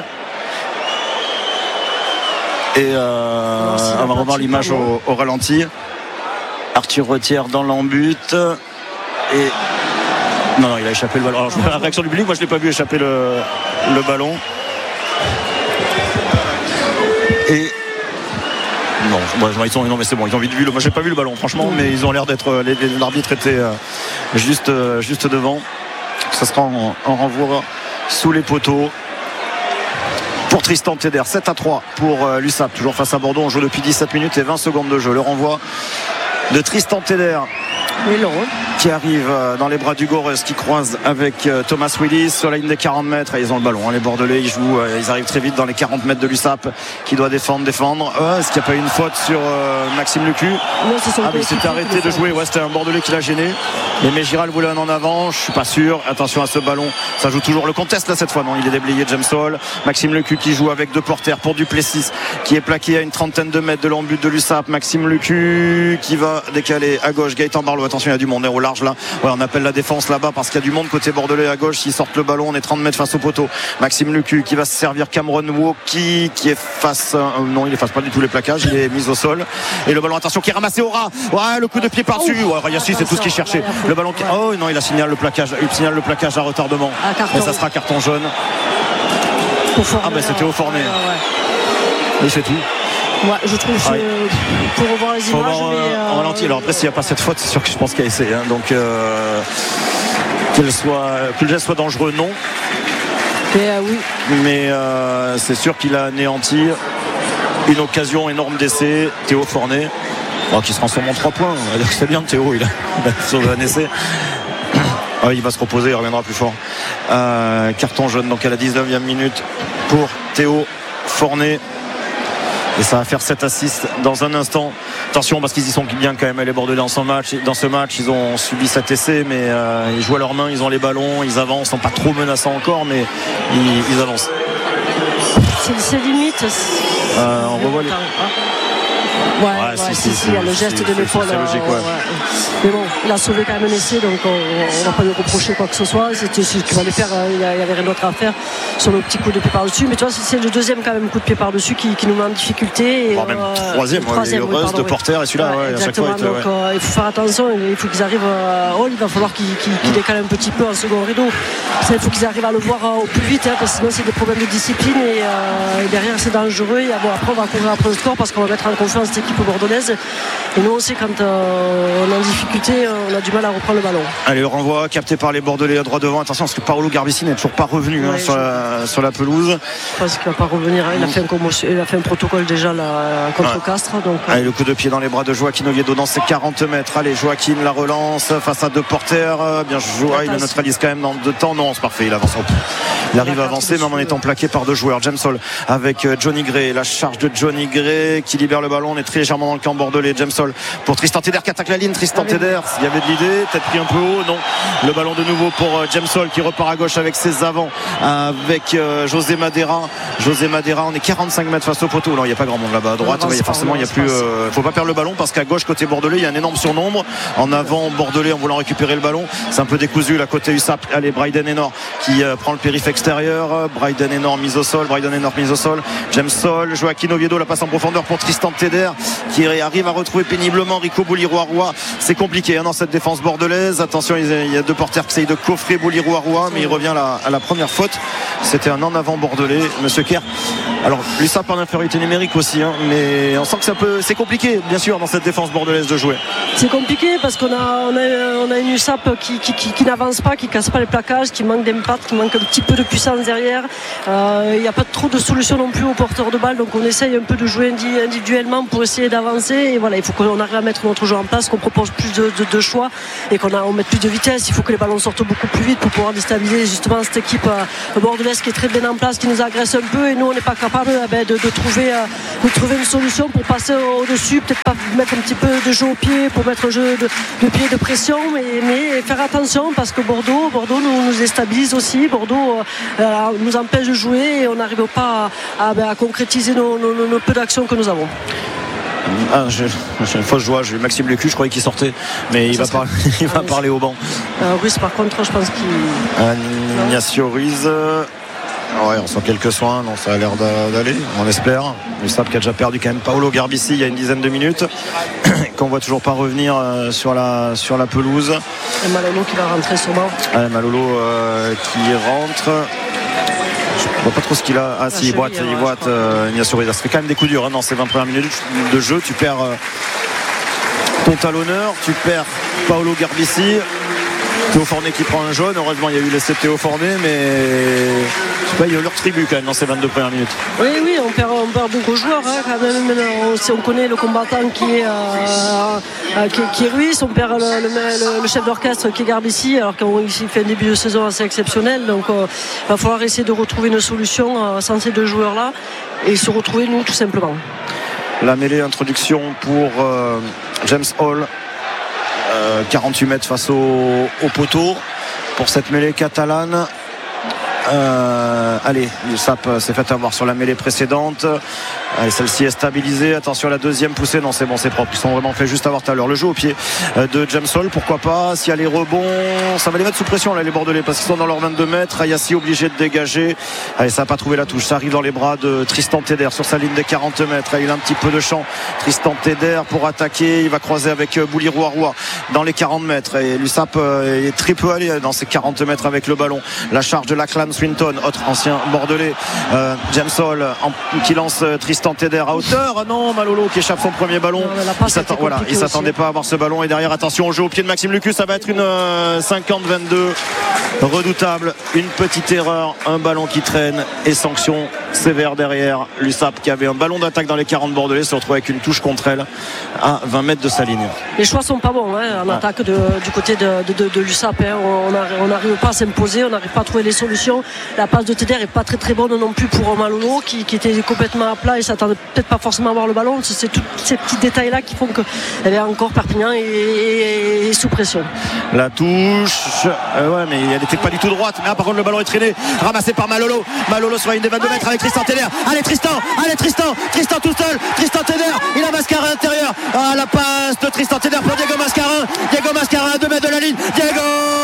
S1: Et euh, non, si on va revoir l'image au, au ralenti. Arthur Retière dans l'embut. Et non, non, il a échappé le ballon. Alors, je vois la réaction du public. Moi, je l'ai pas vu échapper le, le ballon. Et non, moi, ils sont, non, mais c'est bon, ils ont vite vu. Le, moi, j'ai pas vu le ballon, franchement, mais ils ont l'air d'être. Les, les, l'arbitre était euh, juste, euh, juste devant. Ça sera en, en renvoi sous les poteaux pour Tristan Teder. sept à trois pour euh, l'U S A P, toujours face à Bordeaux. On joue depuis dix-sept minutes et vingt secondes de jeu. Le renvoi de Tristan Teder.
S2: Oui,
S1: qui arrive dans les bras d'Hugo Reus, qui croise avec Thomas Willis sur la ligne des quarante mètres. Et ils ont le ballon, hein, les Bordelais, ils jouent, ils arrivent très vite dans les quarante mètres de l'U S A P, qui doit défendre, défendre. Euh, est-ce qu'il n'y a pas eu une faute sur euh, Maxime Lucu?
S2: Non, c'est
S1: ah, mais il s'était arrêté de jouer. Ouais, c'était un Bordelais qui l'a gêné. Et mais Giral voulait un en avant, je suis pas sûr. Attention à ce ballon, ça joue toujours le contest là cette fois. Non, il est déblayé, James Hall. Maxime Lucu qui joue avec deux porteurs pour Duplessis, qui est plaqué à une trentaine de mètres de l'embut de l'U S A P. Maxime Lucu qui va décaler à gauche. Gaëtan Barlow, attention, il y a du monde au large là. Ouais, on appelle la défense là-bas parce qu'il y a du monde côté bordelais à gauche. S'ils sortent le ballon, on est trente mètres face au poteau. Maxime Lucu qui va se servir. Cameron Woki qui est face. Euh, non, il est face pas du tout les plaquages. Il est mis au sol. Et le ballon, attention, qui est ramassé au ras. Ouais, le coup de pied par-dessus. Ouais, Rayassi, c'est tout ce qu'il cherchait. Le ballon qui... Oh non, il a signalé le plaquage. Il signale le plaquage à retardement. Et ça sera carton jaune. Ah ben c'était au Forné. Et c'est tout.
S2: Ouais, je trouve que ouais. Pour revoir les images,
S1: voir, mais euh, en ralenti. Alors après, s'il n'y a pas cette faute, c'est sûr que je pense qu'il y a essayé. Hein. Donc euh, qu'il soit, que le geste soit dangereux, non.
S2: Mais euh, oui.
S1: Mais euh, c'est sûr qu'il a anéanti une occasion énorme d'essai. Théo Forné, oh, qui se transforme en trois points. On va dire que c'est bien, Théo. Il a, il a sauvé un essai. Ah, il va se reposer, il reviendra plus fort. Euh, carton jaune, donc à la dix-neuvième minute pour Théo Forné. Et ça va faire sept à six dans un instant. Attention parce qu'ils y sont bien quand même les Bordelais dans ce match. Dans ce match, ils ont subi cet essai, mais euh, ils jouent à leurs mains, ils ont les ballons, ils avancent, ils sont pas trop menaçants encore, mais ils, ils avancent.
S2: C'est, c'est limite.
S1: Euh, on revoit les...
S2: Ouais, ouais, ouais, si, si, si, il y a le geste de l'épaule.
S1: C'est logique, ouais.
S2: Ouais. Mais bon, il a sauvé quand même un essai, donc on ne va pas lui reprocher quoi que ce soit. C'était ce qu'il fallait faire, il n'y avait rien d'autre à faire sur le petit coup de pied par-dessus. Mais tu vois, c'est le deuxième quand même coup de pied par-dessus qui, qui nous met en difficulté. Et,
S1: bon, même euh, troisième, le troisième ouais, Heureuse oui, de porter et celui-là, ouais, ouais,
S2: exactement. À chaque fois, donc, ouais. euh, il faut faire attention, il faut qu'ils arrivent. Euh, oh, il va falloir qu'ils, qu'ils, qu'ils décalent un petit peu en second rideau. Il faut qu'ils arrivent à le voir euh, au plus vite, hein, parce que sinon c'est des problèmes de discipline et, euh, et derrière c'est dangereux. Et bon, après on va courir après le score parce qu'on va mettre en confiance cette équipe bordelaise. Et nous on sait quand euh, on est en difficulté, on a du mal à reprendre le ballon.
S1: Allez, le renvoi capté par les Bordelais à droit devant. Attention parce que Paolo Garbissi n'est toujours pas revenu ouais, hein, sur, la, sur la pelouse.
S2: Je pense qu'il ne va pas revenir. Hein. Il, a fait un commotion, il a fait un protocole déjà là, contre ouais. Castres. Donc,
S1: Allez, le coup de pied dans les bras de Joaquin Oviedo dans ses quarante mètres. Allez, Joaquin la relance face à deux porteurs. Bien joué. Il le neutralise quand même dans deux temps. Non, c'est parfait. Il avance. Il arrive à avancer même en étant plaqué par deux joueurs. James Hall avec Johnny Gray. La charge de Johnny Gray qui libère le ballon. On est très légèrement dans le camp bordelais. James Hall pour Tristan Teder qui attaque la ligne. Tristan Teder, il y avait de l'idée, peut-être pris un peu haut. Non, le ballon de nouveau pour James Hall qui repart à gauche avec ses avants avec euh, José Madera. José Madera, on est quarante-cinq mètres face au poteau. Non, il n'y a pas grand monde là-bas à droite. Il y a forcément, il y a plus. Euh, faut pas perdre le ballon parce qu'à gauche côté bordelais, il y a un énorme surnombre. En avant bordelais en voulant récupérer le ballon, c'est un peu décousu là côté U S A P. Allez, Bryden Enor qui euh, prend le périph' extérieur. Bryden Enor mise au sol. Bryden Enor mise au sol. James Hall, Joaquin Oviedo la passe en profondeur pour Tristan Teder qui arrive à retrouver péniblement Rico Bouliroaroa. C'est compliqué hein, dans cette défense bordelaise. Attention, il y a deux porteurs qui essayent de coffrer Bouliroaroa, mais il revient à la, à la première faute. C'était un en avant bordelais. Monsieur Kerr Alors l'U S A P en infériorité numérique aussi, hein, mais on sent que c'est un peu, c'est compliqué bien sûr dans cette défense bordelaise de jouer.
S2: C'est compliqué parce qu'on a, on a, on a une U S A P qui, qui, qui, qui n'avance pas, qui casse pas les plaquages, qui manque d'impact, qui manque un petit peu de puissance derrière. Il euh, n'y a pas trop de solutions non plus aux porteurs de balle, donc on essaye un peu de jouer individuellement pour essayer d'avancer. Et voilà, il faut qu'on arrive à mettre notre jeu en place, qu'on propose plus de, de, de choix et qu'on a, on mette plus de vitesse. Il faut que les ballons sortent beaucoup plus vite pour pouvoir déstabiliser justement cette équipe euh, bordelaise qui est très bien en place, qui nous agresse un peu, et nous on n'est pas capable eh ben, de, de, trouver, euh, de trouver une solution pour passer au-dessus, peut-être pas mettre un petit peu de jeu au pied pour mettre un jeu de, de pied de pression, mais, mais faire attention parce que Bordeaux, Bordeaux nous, nous déstabilise aussi. Bordeaux euh, nous empêche de jouer et on n'arrive pas à, à, à concrétiser nos, nos, nos peu d'actions que nous avons.
S1: Ah, j'ai une fausse joie, j'ai eu Maxime Lecu, je croyais qu'il sortait, mais il va, parler, il va parler au banc.
S2: Euh, Ruiz par contre, je pense qu'il.
S1: Ignacio Ruiz. Ouais, on sent quelques soins, non, ça a l'air d'aller, on espère. Le S A P qui a déjà perdu quand même Paolo Garbici il y a une dizaine de minutes, qu'on voit toujours pas revenir euh, sur, la, sur la pelouse.
S2: Et Malolo qui va rentrer sûrement.
S1: Ouais, Malolo euh, qui rentre. Je vois pas trop ce qu'il a. Ah, si, il boite, il boite. Euh, Ignacio Ruiz. Ça fait quand même des coups durs hein, dans ces vingt premières minutes de jeu. Tu perds euh, ton talonneur, tu perds Paolo Garbici. Théo Fornet qui prend un jaune. Heureusement, il y a eu l'essai de Théo Fornet, mais je sais pas, il y a eu leur tribu quand même dans ces vingt-deux premières minutes.
S2: Oui, oui, on perd, on perd beaucoup de joueurs. Hein, quand même. On, on connaît le combattant qui est, euh, qui, qui est Ruiz. On perd le, le, le chef d'orchestre qui est Garbici, alors qu'il fait un début de saison assez exceptionnel. Donc, il euh, va falloir essayer de retrouver une solution euh, sans ces deux joueurs-là et se retrouver nous tout simplement.
S1: La mêlée introduction pour euh, James Hall. Euh, quarante-huit mètres face au, au poteau pour cette mêlée catalane. Euh, allez, l'U S A P s'est fait avoir sur la mêlée précédente. Allez, celle-ci est stabilisée. Attention à la deuxième poussée. Non, c'est bon, c'est propre. Ils sont vraiment fait juste avoir tout à l'heure. Le jeu au pied de James Hall, pourquoi pas. S'il y a les rebonds, ça va les mettre sous pression là, les Bordelais, parce qu'ils sont dans leurs vingt-deux mètres. Ayassi obligé de dégager. Allez, ça n'a pas trouvé la touche. Ça arrive dans les bras de Tristan Teder sur sa ligne des quarante mètres. Il a un petit peu de champ. Tristan Teder pour attaquer. Il va croiser avec Bouli Rouaroua dans les quarante mètres. Et l'U S A P est très peu allé dans ces quarante mètres avec le ballon. La charge de Lachlan Swinton, autre ancien Bordelais. Euh, James Hall en, qui lance Tristan Teder à hauteur. Ah non, Malolo qui échappe son premier ballon. Non, il s'attend, voilà, il s'attendait pas à avoir ce ballon. Et derrière, attention au jeu au pied de Maxime Lucu. Ça va être une euh, cinquante vingt-deux redoutable. Une petite erreur, un ballon qui traîne et sanction sévère derrière. L'U S A P qui avait un ballon d'attaque dans les quarante Bordelais se retrouve avec une touche contre elle à vingt mètres de sa ligne.
S2: Les choix sont pas bons hein, en ouais. attaque de, du côté de, de, de, de l'U S A P. Hein. On n'arrive pas à s'imposer, on n'arrive pas à trouver les solutions. La passe de Teder n'est pas très très bonne non plus pour Malolo qui, qui était complètement à plat et s'attendait peut-être pas forcément à avoir le ballon. C'est tous ces petits détails là qui font qu'elle est encore Perpignan et, et, et sous pression.
S1: La touche, euh, ouais, mais elle n'était pas du tout droite. Mais là, par contre, le ballon est traîné, ramassé par Malolo. Malolo sur une des vingt-deux mètres avec Tristan Teder. Allez Tristan, allez Tristan, Tristan tout seul, Tristan Teder. Il a Mascarin à l'intérieur. Ah, la passe de Tristan Teder pour Diego Mascarin. Diego Mascarin à deux mètres de la ligne. Diego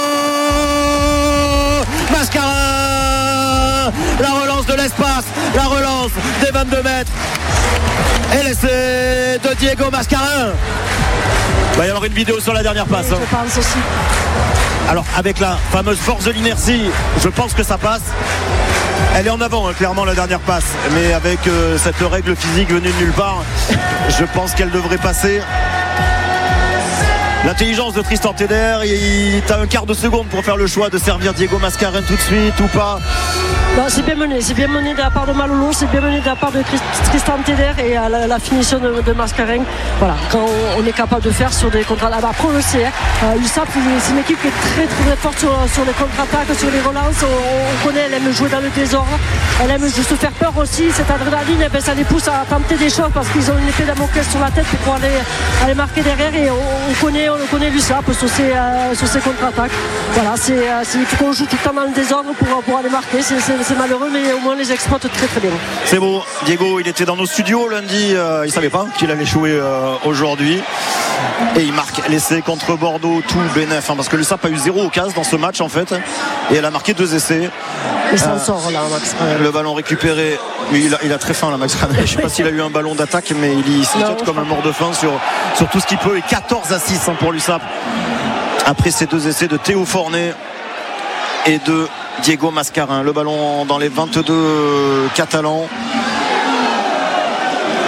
S1: Mascarin. La relance de l'espace, la relance des vingt-deux mètres. Et l'essai de Diego Mascarin. Il va y avoir une vidéo sur la dernière passe.
S2: Oui, je pense aussi.
S1: Alors avec la fameuse force de l'inertie, je pense que ça passe. Elle est en avant hein, clairement la dernière passe. Mais avec euh, cette règle physique venue de nulle part, je pense qu'elle devrait passer. L'intelligence de Tristan Teder, il a un quart de seconde pour faire le choix de servir Diego Mascarin tout de suite ou pas.
S2: Non, c'est bien mené, c'est bien mené de la part de Malolo, c'est bien mené de la part de Tristan Teder et à la, la finition de, de Mascarin. Voilà, quand on, on est capable de faire sur des contre-attaques. Après on le sait, hein, euh, l'U S A P c'est une équipe qui est très très forte sur, sur les contre-attaques, sur les relances. On, on connaît, elle aime jouer dans le désordre, elle aime se faire peur aussi. Cette adrénaline, eh ben, ça les pousse à tenter des choses parce qu'ils ont une épée Damoclès sur la tête pour pouvoir aller, aller marquer derrière et on, on connaît on connaît l'U S A P sur ces, euh, sur ces contre-attaques. Voilà, c'est, euh, c'est, il faut qu'on joue tout le temps dans le désordre pour, pour aller marquer. C'est, c'est, c'est malheureux, mais au moins les exploite très très bien.
S1: C'est beau. Diego, il était dans nos studios lundi. Euh, il savait pas qu'il allait jouer euh, aujourd'hui. Et il marque l'essai contre Bordeaux, tout bénef. Hein, parce que l'U S A P a eu zéro occasion dans ce match en fait. Et elle a marqué deux essais.
S2: Et ça en euh, sort là, Max.
S1: Le ballon récupéré. Il a, il a très faim là, Max. Je sais pas s'il a eu un ballon d'attaque, mais il se jette comme un mort de faim sur, sur tout ce qu'il peut. Et quatorze à six hein, pour l'U S A P. Après ces deux essais de Théo Fornet et de Diego Mascarin. Le ballon dans les vingt-deux catalans.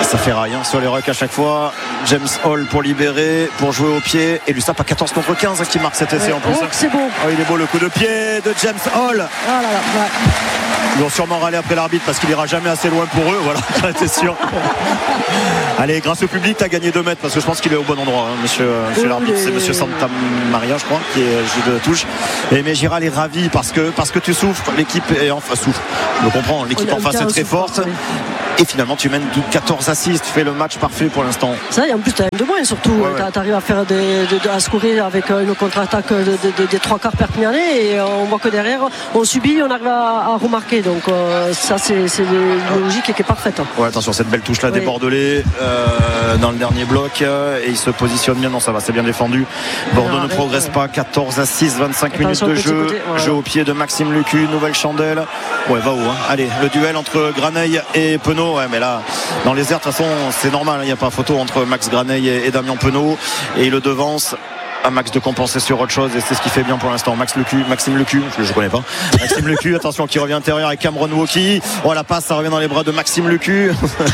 S1: Ça fait rail hein, sur les rucks à chaque fois. James Hall pour libérer, pour jouer au pied. Et Lussap à quatorze contre quinze qui marque cet essai
S2: ouais.
S1: en plus.
S2: Oh, c'est beau.
S1: Oh, il est beau le coup de pied de James Hall.
S2: Ah là là, ouais.
S1: Ils vont sûrement râler après l'arbitre parce qu'il ira jamais assez loin pour eux. Voilà, c'est sûr. Allez, grâce au public, tu as gagné deux mètres parce que je pense qu'il est au bon endroit, hein, monsieur, monsieur oui, l'arbitre. C'est monsieur Santa Maria, je crois, qui est juge de la touche. Et mais Giral est ravi parce que, parce que tu souffres. L'équipe est enfin souffre. Je comprends, l'équipe en face est très forte. Oui. Et finalement tu mènes quatorze à six, tu fais le match parfait pour l'instant.
S2: Ça, et en plus tu as un de moins surtout, ouais, ouais. tu arrives à faire des, de, de, à scorer avec une contre-attaque de, de, de, des trois quarts perpignanais et on voit que derrière on subit, on arrive à, à remarquer, donc euh, ça c'est, c'est une logique qui est parfaite.
S1: Ouais, attention cette belle touche là oui. des Bordelais euh, dans le dernier bloc euh, et il se positionne bien, non ça va, c'est bien défendu. Bordeaux ah, ne progresse ouais. pas, quatorze à six, vingt-cinq attention minutes de jeu, côté, ouais. jeu au pied de Maxime Lucu, nouvelle chandelle. Ouais, va où hein. Allez, le duel entre Graneille et Penaud. Ouais, mais là, dans les airs, de toute façon, c'est normal. Il n'y a pas photo entre Max Graneille et, et Damien Penaud. Et il le devance. À Max de compenser sur autre chose et c'est ce qui fait bien pour l'instant. Max Lecu, Maxime Lecu, je ne connais pas. Maxime Lecu, attention qui revient intérieur avec Cameron Wauquiez. Oh la passe, ça revient dans les bras de Maxime Lecu.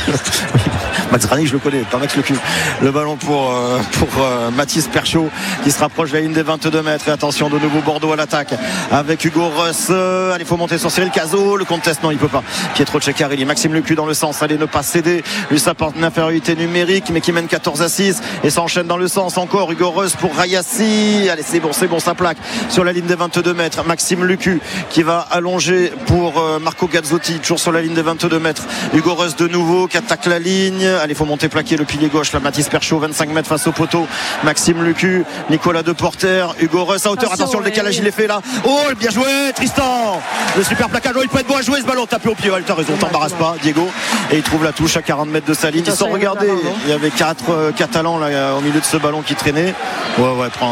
S1: Max Graneille, je le connais, pas Max Lecu. Le ballon pour, euh, pour euh, Mathis Perchaud qui se rapproche de la ligne des vingt-deux mètres. Et attention, de nouveau Bordeaux à l'attaque avec Hugo Russ. Euh, allez, il faut monter sur Cyril Cazot. Le conteste, non, il peut pas. Pietro Ceccarelli, Maxime Lecu dans le sens. Allez, ne pas céder. Lui, ça porte une infériorité numérique, mais qui mène quatorze à six et ça enchaîne dans le sens encore. Hugo Russ pour Raya. Allez, c'est bon, c'est bon, ça plaque sur la ligne des vingt-deux mètres. Maxime Lucu qui va allonger pour euh, Marco Gazzotti, toujours sur la ligne des vingt-deux mètres. Hugo Russ de nouveau qui attaque la ligne. Allez, il faut monter plaquer le pilier gauche. Là, Mathis Perchaud, vingt-cinq mètres face au poteau. Maxime Lucu, Nicolas Deporter, Hugo Russ à hauteur. Attention, attention le décalage, oui. il est fait là. Oh, bien joué, Tristan. Le super plaquage. Oh, il peut être bon à jouer ce ballon. Tapé au pied. Ouais, t'as raison, t'embarrasse pas, Diego. Et il trouve la touche à quarante mètres de sa ligne. Ils sont regardés. Il y avait quatre euh, Catalans là au milieu de ce ballon qui traînait. Ouais, ouais, prend.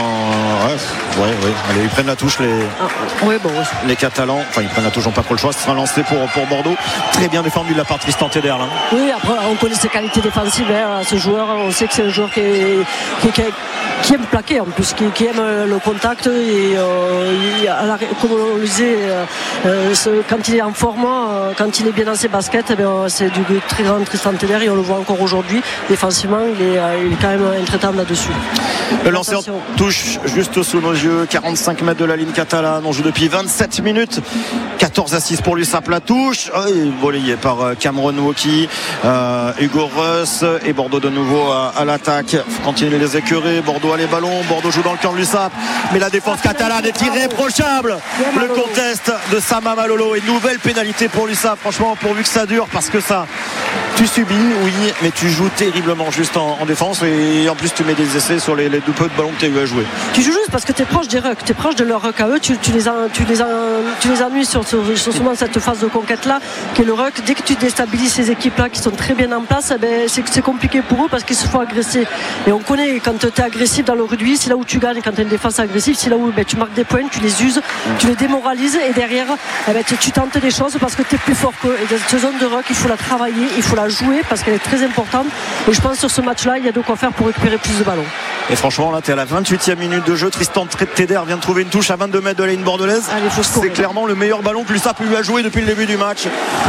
S1: Ouais, ouais, ouais. Allez, ils prennent la touche les,
S2: ah, ouais, bon, ouais.
S1: les Catalans. Enfin, ils prennent la touche, n'ont pas trop le choix. Ce sera lancé pour, pour Bordeaux. Très bien défendu de la part de Tristan Teder là.
S2: Oui, après, on connaît ses qualités défensives. Hein, ce joueur, on sait que c'est un joueur qui, est, qui, qui, qui aime plaquer en plus, qui, qui aime le contact. Et euh, il, la, comme on le disait, euh, ce, quand il est en forme, euh, quand il est bien dans ses baskets, eh bien, c'est du très grand Tristan Teder et on le voit encore aujourd'hui. Défensivement, il est, il est quand même intraitable là-dessus.
S1: Le lancer en touche juste sous nos yeux, quarante-cinq mètres de la ligne catalane. On joue depuis vingt-sept minutes. quatorze à six pour l'U S A P, la touche. Oh, relayé par Cameron Wauquiez, euh, Hugo Russ et Bordeaux de nouveau à, à l'attaque. Faut continuer les écœurer. Bordeaux a les ballons. Bordeaux joue dans le camp de l'U S A P. Mais la défense catalane est irréprochable. Le contest de Sama Malolo. Et nouvelle pénalité pour l'U S A P. Franchement, pourvu que ça dure, parce que ça, tu subis, oui, mais tu joues terriblement juste en, en défense. Et en plus, tu mets des essais sur les, les deux peu de ballons que tu as eu à jouer.
S2: Tu joues juste parce que tu es proche des rucks, tu es proche de leur ruck à eux, tu, tu, les, tu, les, tu les ennuies sur, sur, sur souvent cette phase de conquête là qui est le ruck. Dès que tu déstabilises ces équipes là qui sont très bien en place, eh ben, c'est, c'est compliqué pour eux parce qu'ils se font agresser. Et on connaît quand tu es agressif dans le rugby, c'est là où tu gagnes. Quand tu as une défense agressive, c'est là où ben, tu marques des points, tu les uses, tu les démoralises et derrière eh ben, tu, tu tentes des choses parce que tu es plus fort qu'eux. Et dans cette zone de ruck, il faut la travailler, il faut la jouer parce qu'elle est très importante. Et je pense que sur ce match là, il y a de quoi faire pour récupérer plus de ballons.
S1: Et franchement, là, tu es à la vingt-huitième minute de jeu. Tristan Teder vient de trouver une touche à vingt-deux mètres de la ligne bordelaise. Allez, c'est clairement le meilleur ballon que l'U S A P lui a joué depuis le début du match.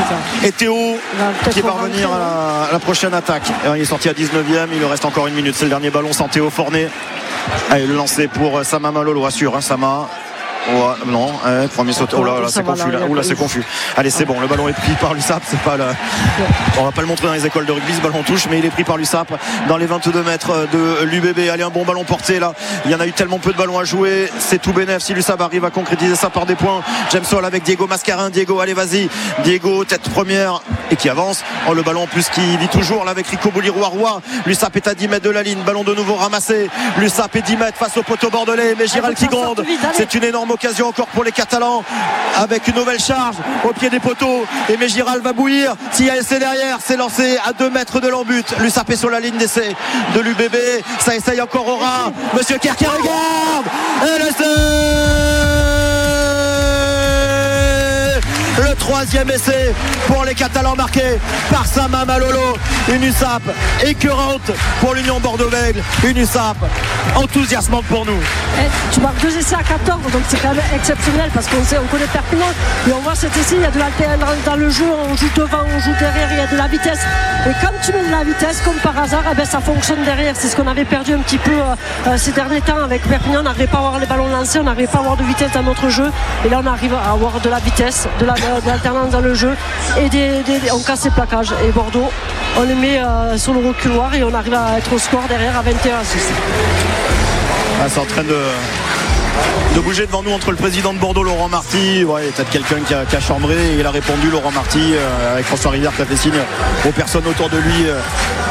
S1: Et Théo qui va revenir à la, à la prochaine attaque. Et il est sorti à dix-neuvième. Il lui reste encore une minute. C'est le dernier ballon sans Théo Fornet. Allez, le lancer pour Sama Malolo. Assure, hein, Sama. Ouais, non, hein, premier saut. Oh là, là c'est confus. Là, oh là, c'est confus. Allez, c'est bon. Le ballon est pris par l'U S A P. C'est pas la... On va pas le montrer dans les écoles de rugby. Ce ballon touche, mais il est pris par l'U S A P dans les vingt-deux mètres de l'U B B. Allez, un bon ballon porté là. Il y en a eu tellement peu de ballons à jouer. C'est tout bénef si l'U S A P arrive à concrétiser ça par des points. James Hall avec Diego Mascarin. Diego, allez, vas-y. Diego, tête première et qui avance. Oh, le ballon en plus qui vit toujours là avec Rico Bouliroua. L'U S A P est à dix mètres de la ligne. Ballon de nouveau ramassé. L'U S A P est dix mètres face au poteau bordelais. Mais Giral qui gronde. C'est une énorme occasion encore pour les Catalans avec une nouvelle charge au pied des poteaux et Mégiral va bouillir. S'il y a essai derrière, c'est lancé à deux mètres de l'embut. L'U S A P sur la ligne d'essai de l'U B B. Ça essaye encore au ras. Monsieur Kerr qui regarde et l'essai, le troisième essai pour les Catalans, marqué par Sama Malolo. Une U S A P écœurante pour l'Union Bordeaux-Bègles, une U S A P enthousiasmante pour nous.
S2: Et tu marques deux essais à quatorze, donc c'est quand même exceptionnel parce qu'on sait, on connaît Perpignan et on voit cet essai, il y a de l'alternance dans le jeu, on joue devant, on joue derrière, il y a de la vitesse, et quand tu mets de la vitesse comme par hasard, eh ben, ça fonctionne derrière. C'est ce qu'on avait perdu un petit peu euh, ces derniers temps avec Perpignan. On n'arrivait pas à avoir les ballons lancés, on n'arrivait pas à avoir de vitesse dans notre jeu, et là on arrive à avoir de la vitesse, de, la, de l'alternance dans le jeu, et des, des, on casse les plaquages. Et Bordeaux, on les met euh, sur le reculoir et on arrive à être au score derrière à vingt et un à six.
S1: Ah, c'est en train de de bouger devant nous entre le président de Bordeaux, Laurent Marty. Ouais, il y a peut-être quelqu'un qui a, qui a chambré, et il a répondu, Laurent Marty, euh, avec François Rivière qui a fait signe aux personnes autour de lui euh,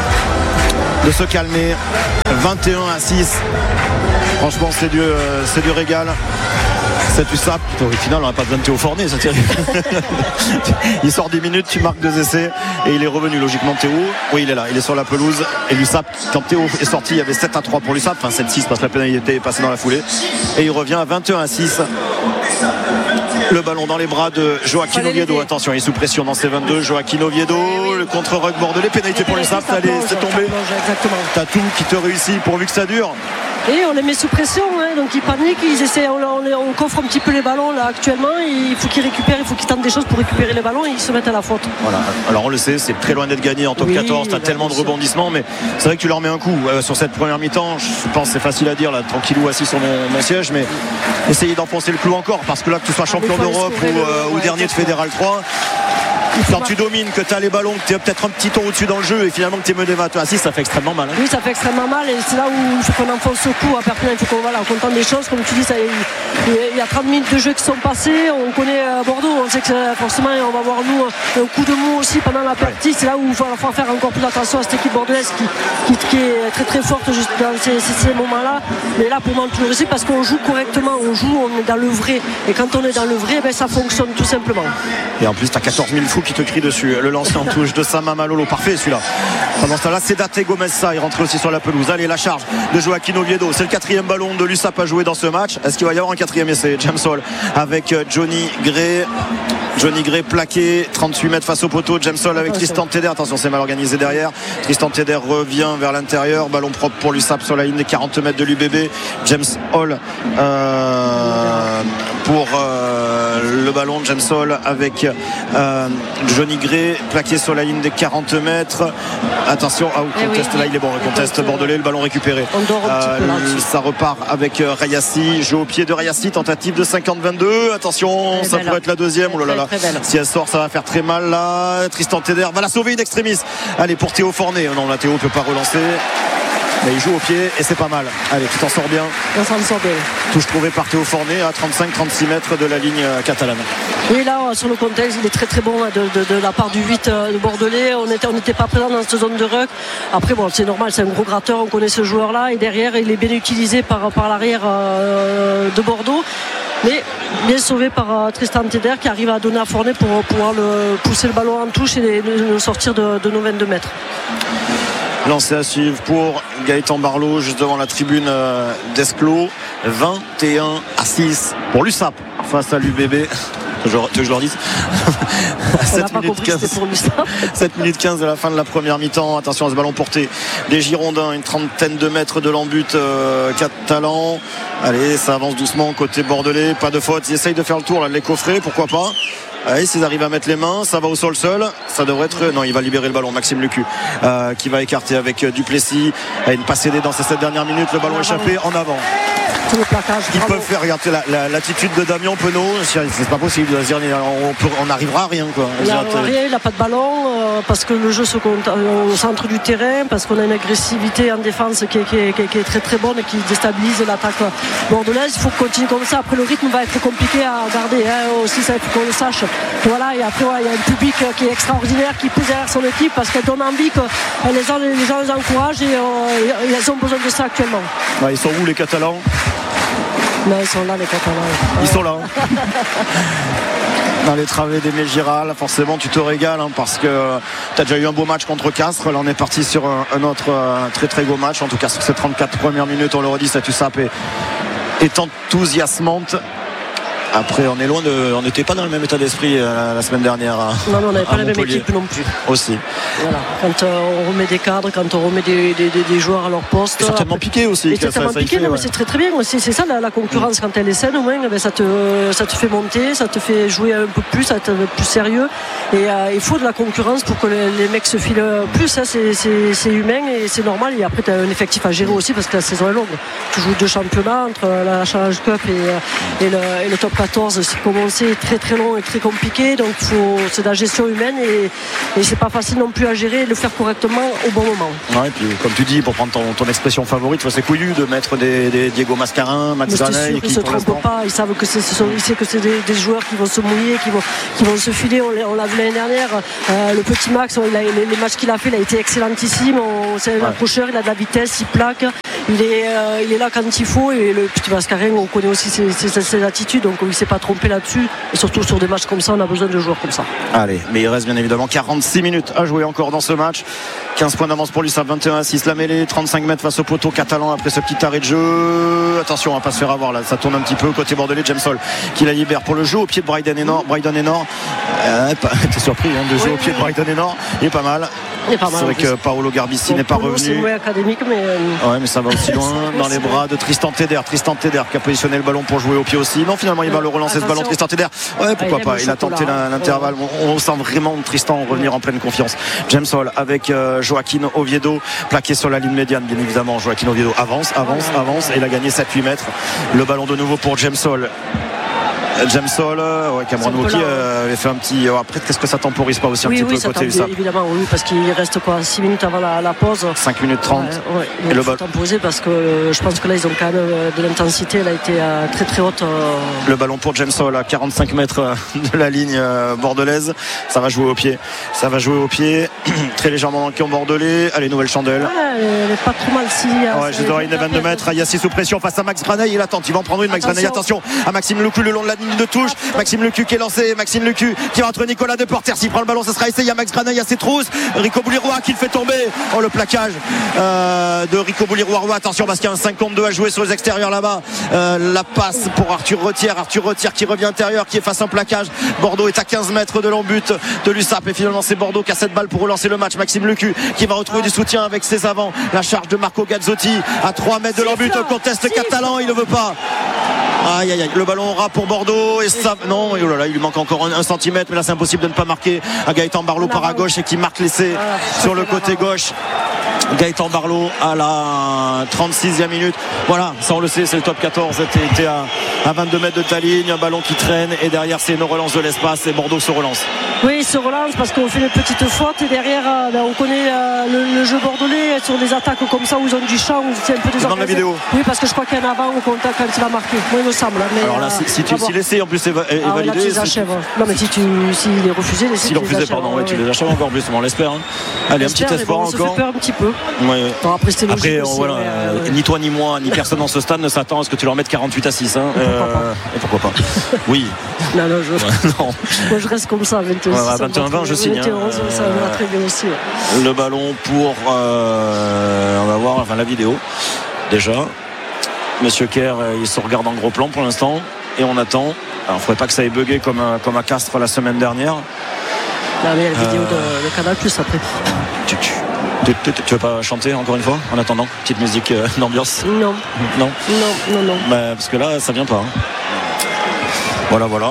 S1: de se calmer. vingt et un à six. Franchement, c'est du, euh, c'est du régal. Cette U S A P, au final, on n'a pas besoin de Théo Fornet, c'est terrible. Il sort dix minutes, tu marques deux essais, et il est revenu logiquement, Théo. Oui, il est là, il est sur la pelouse. Et l'U S A P, quand Théo est sorti, il y avait sept à trois pour l'U S A P, enfin sept six parce que la pénalité est passée dans la foulée. Et il revient à vingt et un à six. Le ballon dans les bras de Joaquin Oviedo. Attention, il est sous pression dans ses vingt-deux. Joaquin Oviedo, le contre-rug bordelais, pénalité pour l'U S A P. Allez, c'est tombé. T'as tout qui te réussit pourvu que ça dure.
S2: Et on les met sous pression, hein, donc ils paniquent, ils essaient, on, on, on coffre un petit peu les ballons là actuellement. Il faut qu'ils récupèrent, il faut qu'ils tentent des choses pour récupérer les ballons et ils se mettent à la faute. Voilà.
S1: Alors on le sait, c'est très loin d'être gagné en top oui, quatorze. T'as tellement de rebondissements, mais c'est vrai que tu leur mets un coup euh, sur cette première mi-temps. Je pense que c'est facile à dire là, tranquillou assis sur mon, mon siège, mais essayer d'enfoncer le clou encore, parce que là que tu sois champion ah, d'Europe ou, euh, ouais, ou dernier de Fédéral trois. Quand tu domines, que tu as les ballons, que tu es peut-être un petit ton au-dessus dans le jeu et finalement que tu es mené vingt et un à six, ça fait extrêmement mal. Hein.
S2: Oui, ça fait extrêmement mal et c'est là où il faut qu'on enfonce ce coup à Perpignan. Il faut qu'on voilà, on tente des choses. Comme tu dis, ça, il y a trente minutes de jeu qui sont passées. On connaît Bordeaux, on sait que forcément on va voir nous un coup de mou aussi pendant la partie. Ouais. C'est là où il va falloir faire encore plus attention à cette équipe bordelaise qui, qui, qui est très très forte juste dans ces, ces, ces moments-là. Mais là, pour moi, tout le récit parce qu'on joue correctement, on joue, on est dans le vrai. Et quand on est dans le vrai, ben, ça fonctionne tout simplement.
S1: Et en plus, tu as quatorze mille fous qui te crient dessus. Le lancer en touche de Sama Malolo, parfait celui-là. Pendant ce temps-là, c'est Date Gomez, ça, il rentre aussi sur la pelouse. Allez, la charge de Joaquin Oviedo. C'est le quatrième ballon de l'U S A P à jouer dans ce match. Est-ce qu'il va y avoir un quatrième essai? James Hall avec Johnny Gray. Johnny Gray plaqué, trente-huit mètres face au poteau. James Hall avec Tristan Teder. Attention, c'est mal organisé derrière. Tristan Teder revient vers l'intérieur. Ballon propre pour l'U S A P sur la ligne des quarante mètres de l'U B B. James Hall euh, pour euh, le ballon. James Hall avec euh, Johnny Gray plaqué sur la ligne des quarante mètres. Attention, ah, eh conteste, oui, là il est bon, le conteste bordelais, le ballon récupéré. Euh, ça repart avec Rayassi, jeu au pied de Rayassi, tentative de cinquante vingt-deux. Attention, ça pourrait être la deuxième. Oh là là, si elle sort, ça va faire très mal là. Tristan Teder va la sauver in extremis. Allez, pour Théo Fornet. Non, là Théo ne peut pas relancer. Mais il joue au pied et c'est pas mal. Allez, tu t'en sors bien.
S2: On s'en sort bien.
S1: Touche trouvée par Théo Fornet à trente-cinq trente-six mètres de la ligne catalane.
S2: Oui, là, sur le contexte, il est très très bon de, de, de la part du huit de Bordelais. On n'était on n'était pas présent dans cette zone de ruck. Après, bon, c'est normal, c'est un gros gratteur. On connaît ce joueur-là. Et derrière, il est bien utilisé par, par l'arrière euh, de Bordeaux. Mais bien sauvé par euh, Tristan Teder qui arrive à donner à Fornet pour pouvoir le, pousser le ballon en touche et le, le sortir de, de nos vingt-deux mètres.
S1: Lancé à suivre pour Gaëtan Barlot juste devant la tribune euh, d'Esclos. vingt et un à six pour l'U S A P face à l'U B B. Tu veux que je leur dise sept minutes quinze. sept minutes quinze de la fin de la première mi-temps. Attention à ce ballon porté des Girondins, une trentaine de mètres de l'embut euh, catalan. Allez, ça avance doucement côté bordelais, pas de faute. Ils essayent de faire le tour là, de les coffrer, pourquoi pas. Allez, s'ils arrivent à mettre les mains, ça va au sol seul. Ça devrait être. Non, il va libérer le ballon. Maxime Lucu euh, qui va écarter avec euh, Duplessis. À une passe aidée dans ces sept dernières minutes. Le ballon échappé en avant.
S2: Le placage,
S1: ils peuvent faire regarder la, la, l'attitude de Damien Penaud. C'est pas possible. On, peut, on n'arrivera à rien. Quoi.
S2: Il n'a rien, il n'a pas de ballon euh, parce que le jeu se compte au centre du terrain, parce qu'on a une agressivité en défense qui est, qui est, qui est, qui est très très bonne et qui déstabilise l'attaque bordelaise. Il faut continuer comme ça. Après, le rythme va être compliqué à garder hein, aussi, ça il faut qu'on le sache. Voilà, et après, ouais, il y a un public qui est extraordinaire qui pousse derrière son équipe parce qu'elle donne envie que les gens les, gens les encouragent et euh, ils ont besoin de ça actuellement.
S1: Ouais, ils sont où les Catalans?
S2: Non, ils sont là les Catalans.
S1: Ils ouais. sont là. Dans les travées des Giral, forcément tu te régales hein, parce que tu as déjà eu un beau match contre Castres. Là on est parti sur un, un autre un très très beau match. En tout cas sur ces trente-quatre premières minutes, on le redit, cette U S A P est, est enthousiasmante. Après, on est loin de, on n'était pas dans le même état d'esprit euh, la semaine dernière. À,
S2: non, mais on n'avait pas la même
S1: Montpellier.
S2: équipe non plus.
S1: Aussi.
S2: Voilà. Quand euh, on remet des cadres, quand on remet des, des, des, des joueurs à leur poste.
S1: Et certainement après, piqué aussi.
S2: Et certainement
S1: ça,
S2: piqué,
S1: ça
S2: non,
S1: fait,
S2: mais c'est très très bien. C'est, c'est ça la, la concurrence, mmh. quand elle est saine, au moins, ben, ça, te, ça te fait monter, ça te fait jouer un peu plus, ça te fait plus sérieux. Et euh, il faut de la concurrence pour que les, les mecs se filent plus. Hein, c'est, c'est, c'est humain et c'est normal. Et après, tu as un effectif à gérer aussi parce que la saison est longue. Tu joues deux championnats entre la Challenge Cup et, et, le, et le top quatorze. C'est commencé très très long et très compliqué. Donc faut, c'est de la gestion humaine et, et c'est pas facile non plus à gérer et de le faire correctement au bon moment.
S1: Ouais, et puis comme tu dis, pour prendre ton, ton expression favorite, c'est couillu de mettre des, des Diego Mascarin, Max Graney.
S2: Ils ne se trompent pas. Ils savent que c'est, ce sont, ils savent que c'est des, des joueurs qui vont se mouiller, qui vont, qui vont se filer. On, on l'a vu l'année dernière. Euh, le petit Max, il a, les, les matchs qu'il a fait, il a été excellentissime. On, c'est un ouais. accrocheur, il a de la vitesse, il plaque. Il est, euh, il est là quand il faut. Et le petit Mascarin, on connaît aussi ses, ses, ses attitudes. Donc il ne s'est pas trompé là-dessus. Et surtout sur des matchs comme ça, on a besoin de joueurs comme ça.
S1: Allez, mais il reste bien évidemment quarante-six minutes à jouer encore dans ce match. quinze points d'avance pour lui, ça vingt et un à six. La mêlée, trente-cinq mètres face au poteau catalan après ce petit arrêt de jeu. Attention, on va pas se faire avoir là. Ça tourne un petit peu côté bordelais. James Hall qui la libère pour le jeu au pied de Bryden Enor. Bryden Enor, euh, t'es surpris hein, de jouer oui, au pied oui. de Bryden Enor. Il est pas mal.
S2: Il est pas mal
S1: c'est vrai que Paolo Garbissi bon, n'est pas revenu.
S2: C'est moins académique, mais.
S1: Ouais, mais ça va aussi loin dans les bras de Tristan Teder. Tristan Teder qui a positionné le ballon pour jouer au pied aussi. Non, finalement, il va le relancer. Attention. Ce ballon. Tristan Teder. Ouais, pourquoi ah, il pas. Il a tenté là, l'intervalle. Ouais. On, on sent vraiment Tristan revenir en pleine confiance. James Hall avec euh, Joaquin Oviedo plaqué sur la ligne médiane, bien évidemment. Joaquin Oviedo avance, avance, avance et il a gagné sept huit mètres. Le ballon de nouveau pour James Hall. James Hall, ouais, Cameron Wauquiez euh, avait fait un petit. Euh, après, qu'est-ce que ça temporise pas aussi un
S2: oui,
S1: petit
S2: oui,
S1: peu
S2: ça
S1: côté U S A P?
S2: Évidemment, oui, parce qu'il reste quoi six minutes avant la, la pause.
S1: cinq minutes trente.
S2: Ouais, ouais. Il faut temporiser parce que euh, je pense que là, ils ont quand même euh, de l'intensité. Elle a été euh, très très haute. Euh...
S1: Le ballon pour James Hall à quarante-cinq mètres de la ligne euh, bordelaise. Ça va jouer au pied. Ça va jouer au pied. Très légèrement manqué en bordelais. Allez, nouvelle chandelle.
S2: Ouais, elle n'est pas trop mal si.
S1: Ouais, je dois une vingt-deux mètres. Yassi sous pression face à Max Graney. Il attend. Il va en prendre une. Max Graney. Attention à Maxime Lecu le long de la ligne de touche. Maxime Lecu qui est lancé, Maxime Lecu qui va entre Nicolas Deporter, s'il prend le ballon ça sera essayé, il y a Max Graney, il y a ses trousses, Rico Boulirois qui le fait tomber. Oh le plaquage euh, de Rico Boulirois, attention parce qu'il y a un cinq contre deux à jouer sur les extérieurs là-bas. euh, la passe pour Arthur Retière, Arthur Retière qui revient intérieur, qui efface un plaquage. Bordeaux est à quinze mètres de l'embut de l'U S A P et finalement c'est Bordeaux qui a cette balle pour relancer le match. Maxime Lecu qui va retrouver du soutien avec ses avants, la charge de Marco Gazzotti à trois mètres de l'embut, au conteste catalan, il ne veut pas. Aïe aïe aïe, le ballon aura pour Bordeaux et ça, non, oh là là, il lui manque encore un, un centimètre, mais là c'est impossible de ne pas marquer. À Gaëtan Barlot par à gauche et qui marque l'essai sur le côté gauche. Gaëtan Barlot à la trente-sixième minute. Voilà, ça on le sait, c'est le top quatorze. C'était à, à vingt-deux mètres de ta ligne, un ballon qui traîne et derrière c'est une relance de l'espace et Bordeaux se relance.
S2: Oui, il se relance parce qu'on fait une petite faute et derrière ben, on connaît euh, le, le jeu bordelais sur des attaques comme ça où ils ont du champ, où c'est un peu désorganisé.
S1: Dans la vidéo.
S2: Oui, parce que je crois qu'il y en a avant au contact quand il va marquer. Moi il me semble. Mais,
S1: alors là,
S2: euh,
S1: si, si, tu, si l'essai en plus est, est
S2: ah,
S1: validé.
S2: Là, tu les achèves. Non, mais si tu s'il est refusé,
S1: si il est refusé, pardon, ouais, tu les achèves encore plus, on l'espère. Hein. Allez, un petit espoir
S2: bon,
S1: encore.
S2: Ça fait peur un petit peu.
S1: Ouais.
S2: Bon, après, c'était
S1: après
S2: aussi,
S1: voilà,
S2: mais, euh,
S1: ni toi ni moi ni personne dans ce stade ne s'attend à ce que tu leur mettes quarante-huit à six. Hein. Euh, et pourquoi pas. Oui.
S2: Non, non, je...
S1: ouais, non.
S2: Moi je reste comme ça, vingt et un,
S1: ouais, vingt et un vingt je signe.
S2: vingt et un, ça va très bien aussi. Ouais.
S1: Le ballon pour euh, on va voir enfin, la vidéo déjà. Monsieur Kerr, il se regarde en gros plan pour l'instant et on attend. Alors il ne faudrait pas que ça ait bugué comme, comme à Castres la semaine dernière.
S2: Non, mais il y a la vidéo euh... de, de Canal Plus après.
S1: Tu, tu, tu, tu, tu veux pas chanter encore une fois en attendant? Petite musique euh, d'ambiance?
S2: Non.
S1: Non.
S2: Non, non, non.
S1: Bah, parce que là, ça vient pas. Hein. Voilà, voilà.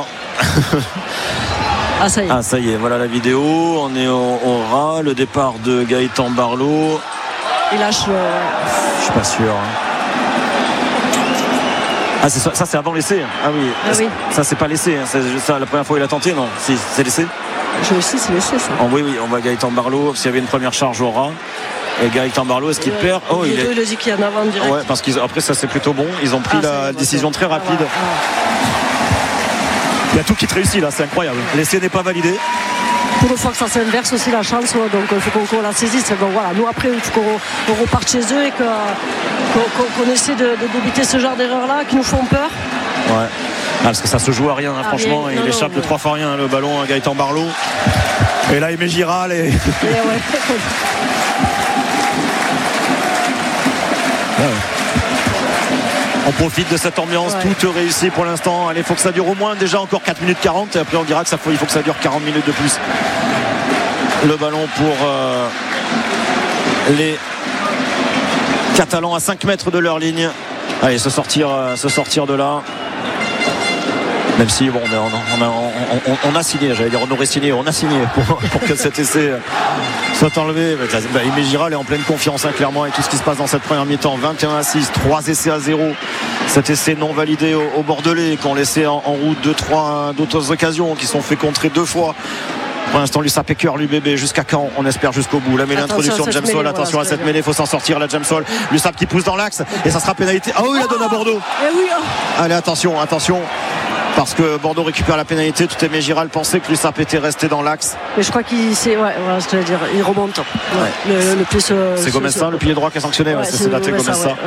S2: Ah, ça y est.
S1: Ah, ça y est, voilà la vidéo. On est au, au ras. Le départ de Gaëtan Barlot.
S2: Il lâche. Euh...
S1: Je suis pas sûr. Hein. Ah, c'est ça, ça c'est avant l'essai. Ah oui.
S2: Ah, oui.
S1: Ça, c'est pas l'essai. Hein. C'est ça, la première fois il a tenté, non? Si, c'est l'essai.
S2: Je sais, c'est l'essai, ça.
S1: Oh, oui, oui, on va Gaëtan Barlot. S'il y avait une première charge au ras. Et Gaëtan Barlot, est-ce qu'il ouais, perd? Oh, il est.
S2: Il a dit qu'il y en a avant direct.
S1: Ouais, parce qu'après, ça c'est plutôt bon. Ils ont pris ah, la décision très rapide. Ah, ah. Il y a tout qui te réussit là, c'est incroyable. L'essai n'est pas validé.
S2: Pour une fois que ça s'inverse aussi la chance, donc il faut qu'on, qu'on la saisisse. Donc voilà, nous après il faut qu'on on reparte chez eux et que, qu'on, qu'on essaie de, de d'éviter ce genre d'erreurs là qui nous font peur.
S1: Ouais. Ah, parce que ça se joue à rien, hein, ah, franchement. Rien. Il non, échappe non, de trois fois rien, le ballon à Gaëtan Barlot. Et là, Aimé Giral et. et ouais.
S2: Ouais,
S1: On profite de cette ambiance,
S2: ouais.
S1: Tout réussit pour l'instant. Allez, il faut que ça dure au moins déjà encore quatre minutes quarante et après on dira que ça faut, il faut que ça dure quarante minutes de plus. Le ballon pour euh, les Catalans à cinq mètres de leur ligne. Allez, se sortir, euh, se sortir de là. Même si bon, on a, on a, on a, on a signé, j'allais dire on aurait signé, on a signé pour, pour que cet essai soit enlevé. Bah, Aimé Giral est en pleine confiance hein, clairement avec tout ce qui se passe dans cette première mi-temps. vingt et un à six, trois essais à zéro. Cet essai non validé au, au Bordelais qui ont laissé en, en route deux, trois d'autres occasions qui sont fait contrer deux fois. Pour l'instant, Lussap Pecker, l'U B B, jusqu'à quand on espère jusqu'au bout. Là, mais l'introduction de Jamsol, mêlée, attention voilà, à cette mêlée, il faut s'en sortir. La Jamsol, Lussap qui pousse dans l'axe et ça sera pénalité. Ah oui, il la donne à Bordeaux.
S2: Eh oui, oh.
S1: Allez, attention, attention. Parce que Bordeaux récupère la pénalité. Tout Aimé Giral pensait que Lussap était resté dans l'axe.
S2: Mais je crois qu'il c'est ouais, voilà ce que je veux dire. Il remonte. Ouais. Le, le plus. Euh,
S1: c'est Gomez, le pilier droit qui est sanctionné. Ouais, ouais, c'est, c'est, c'est Gomez.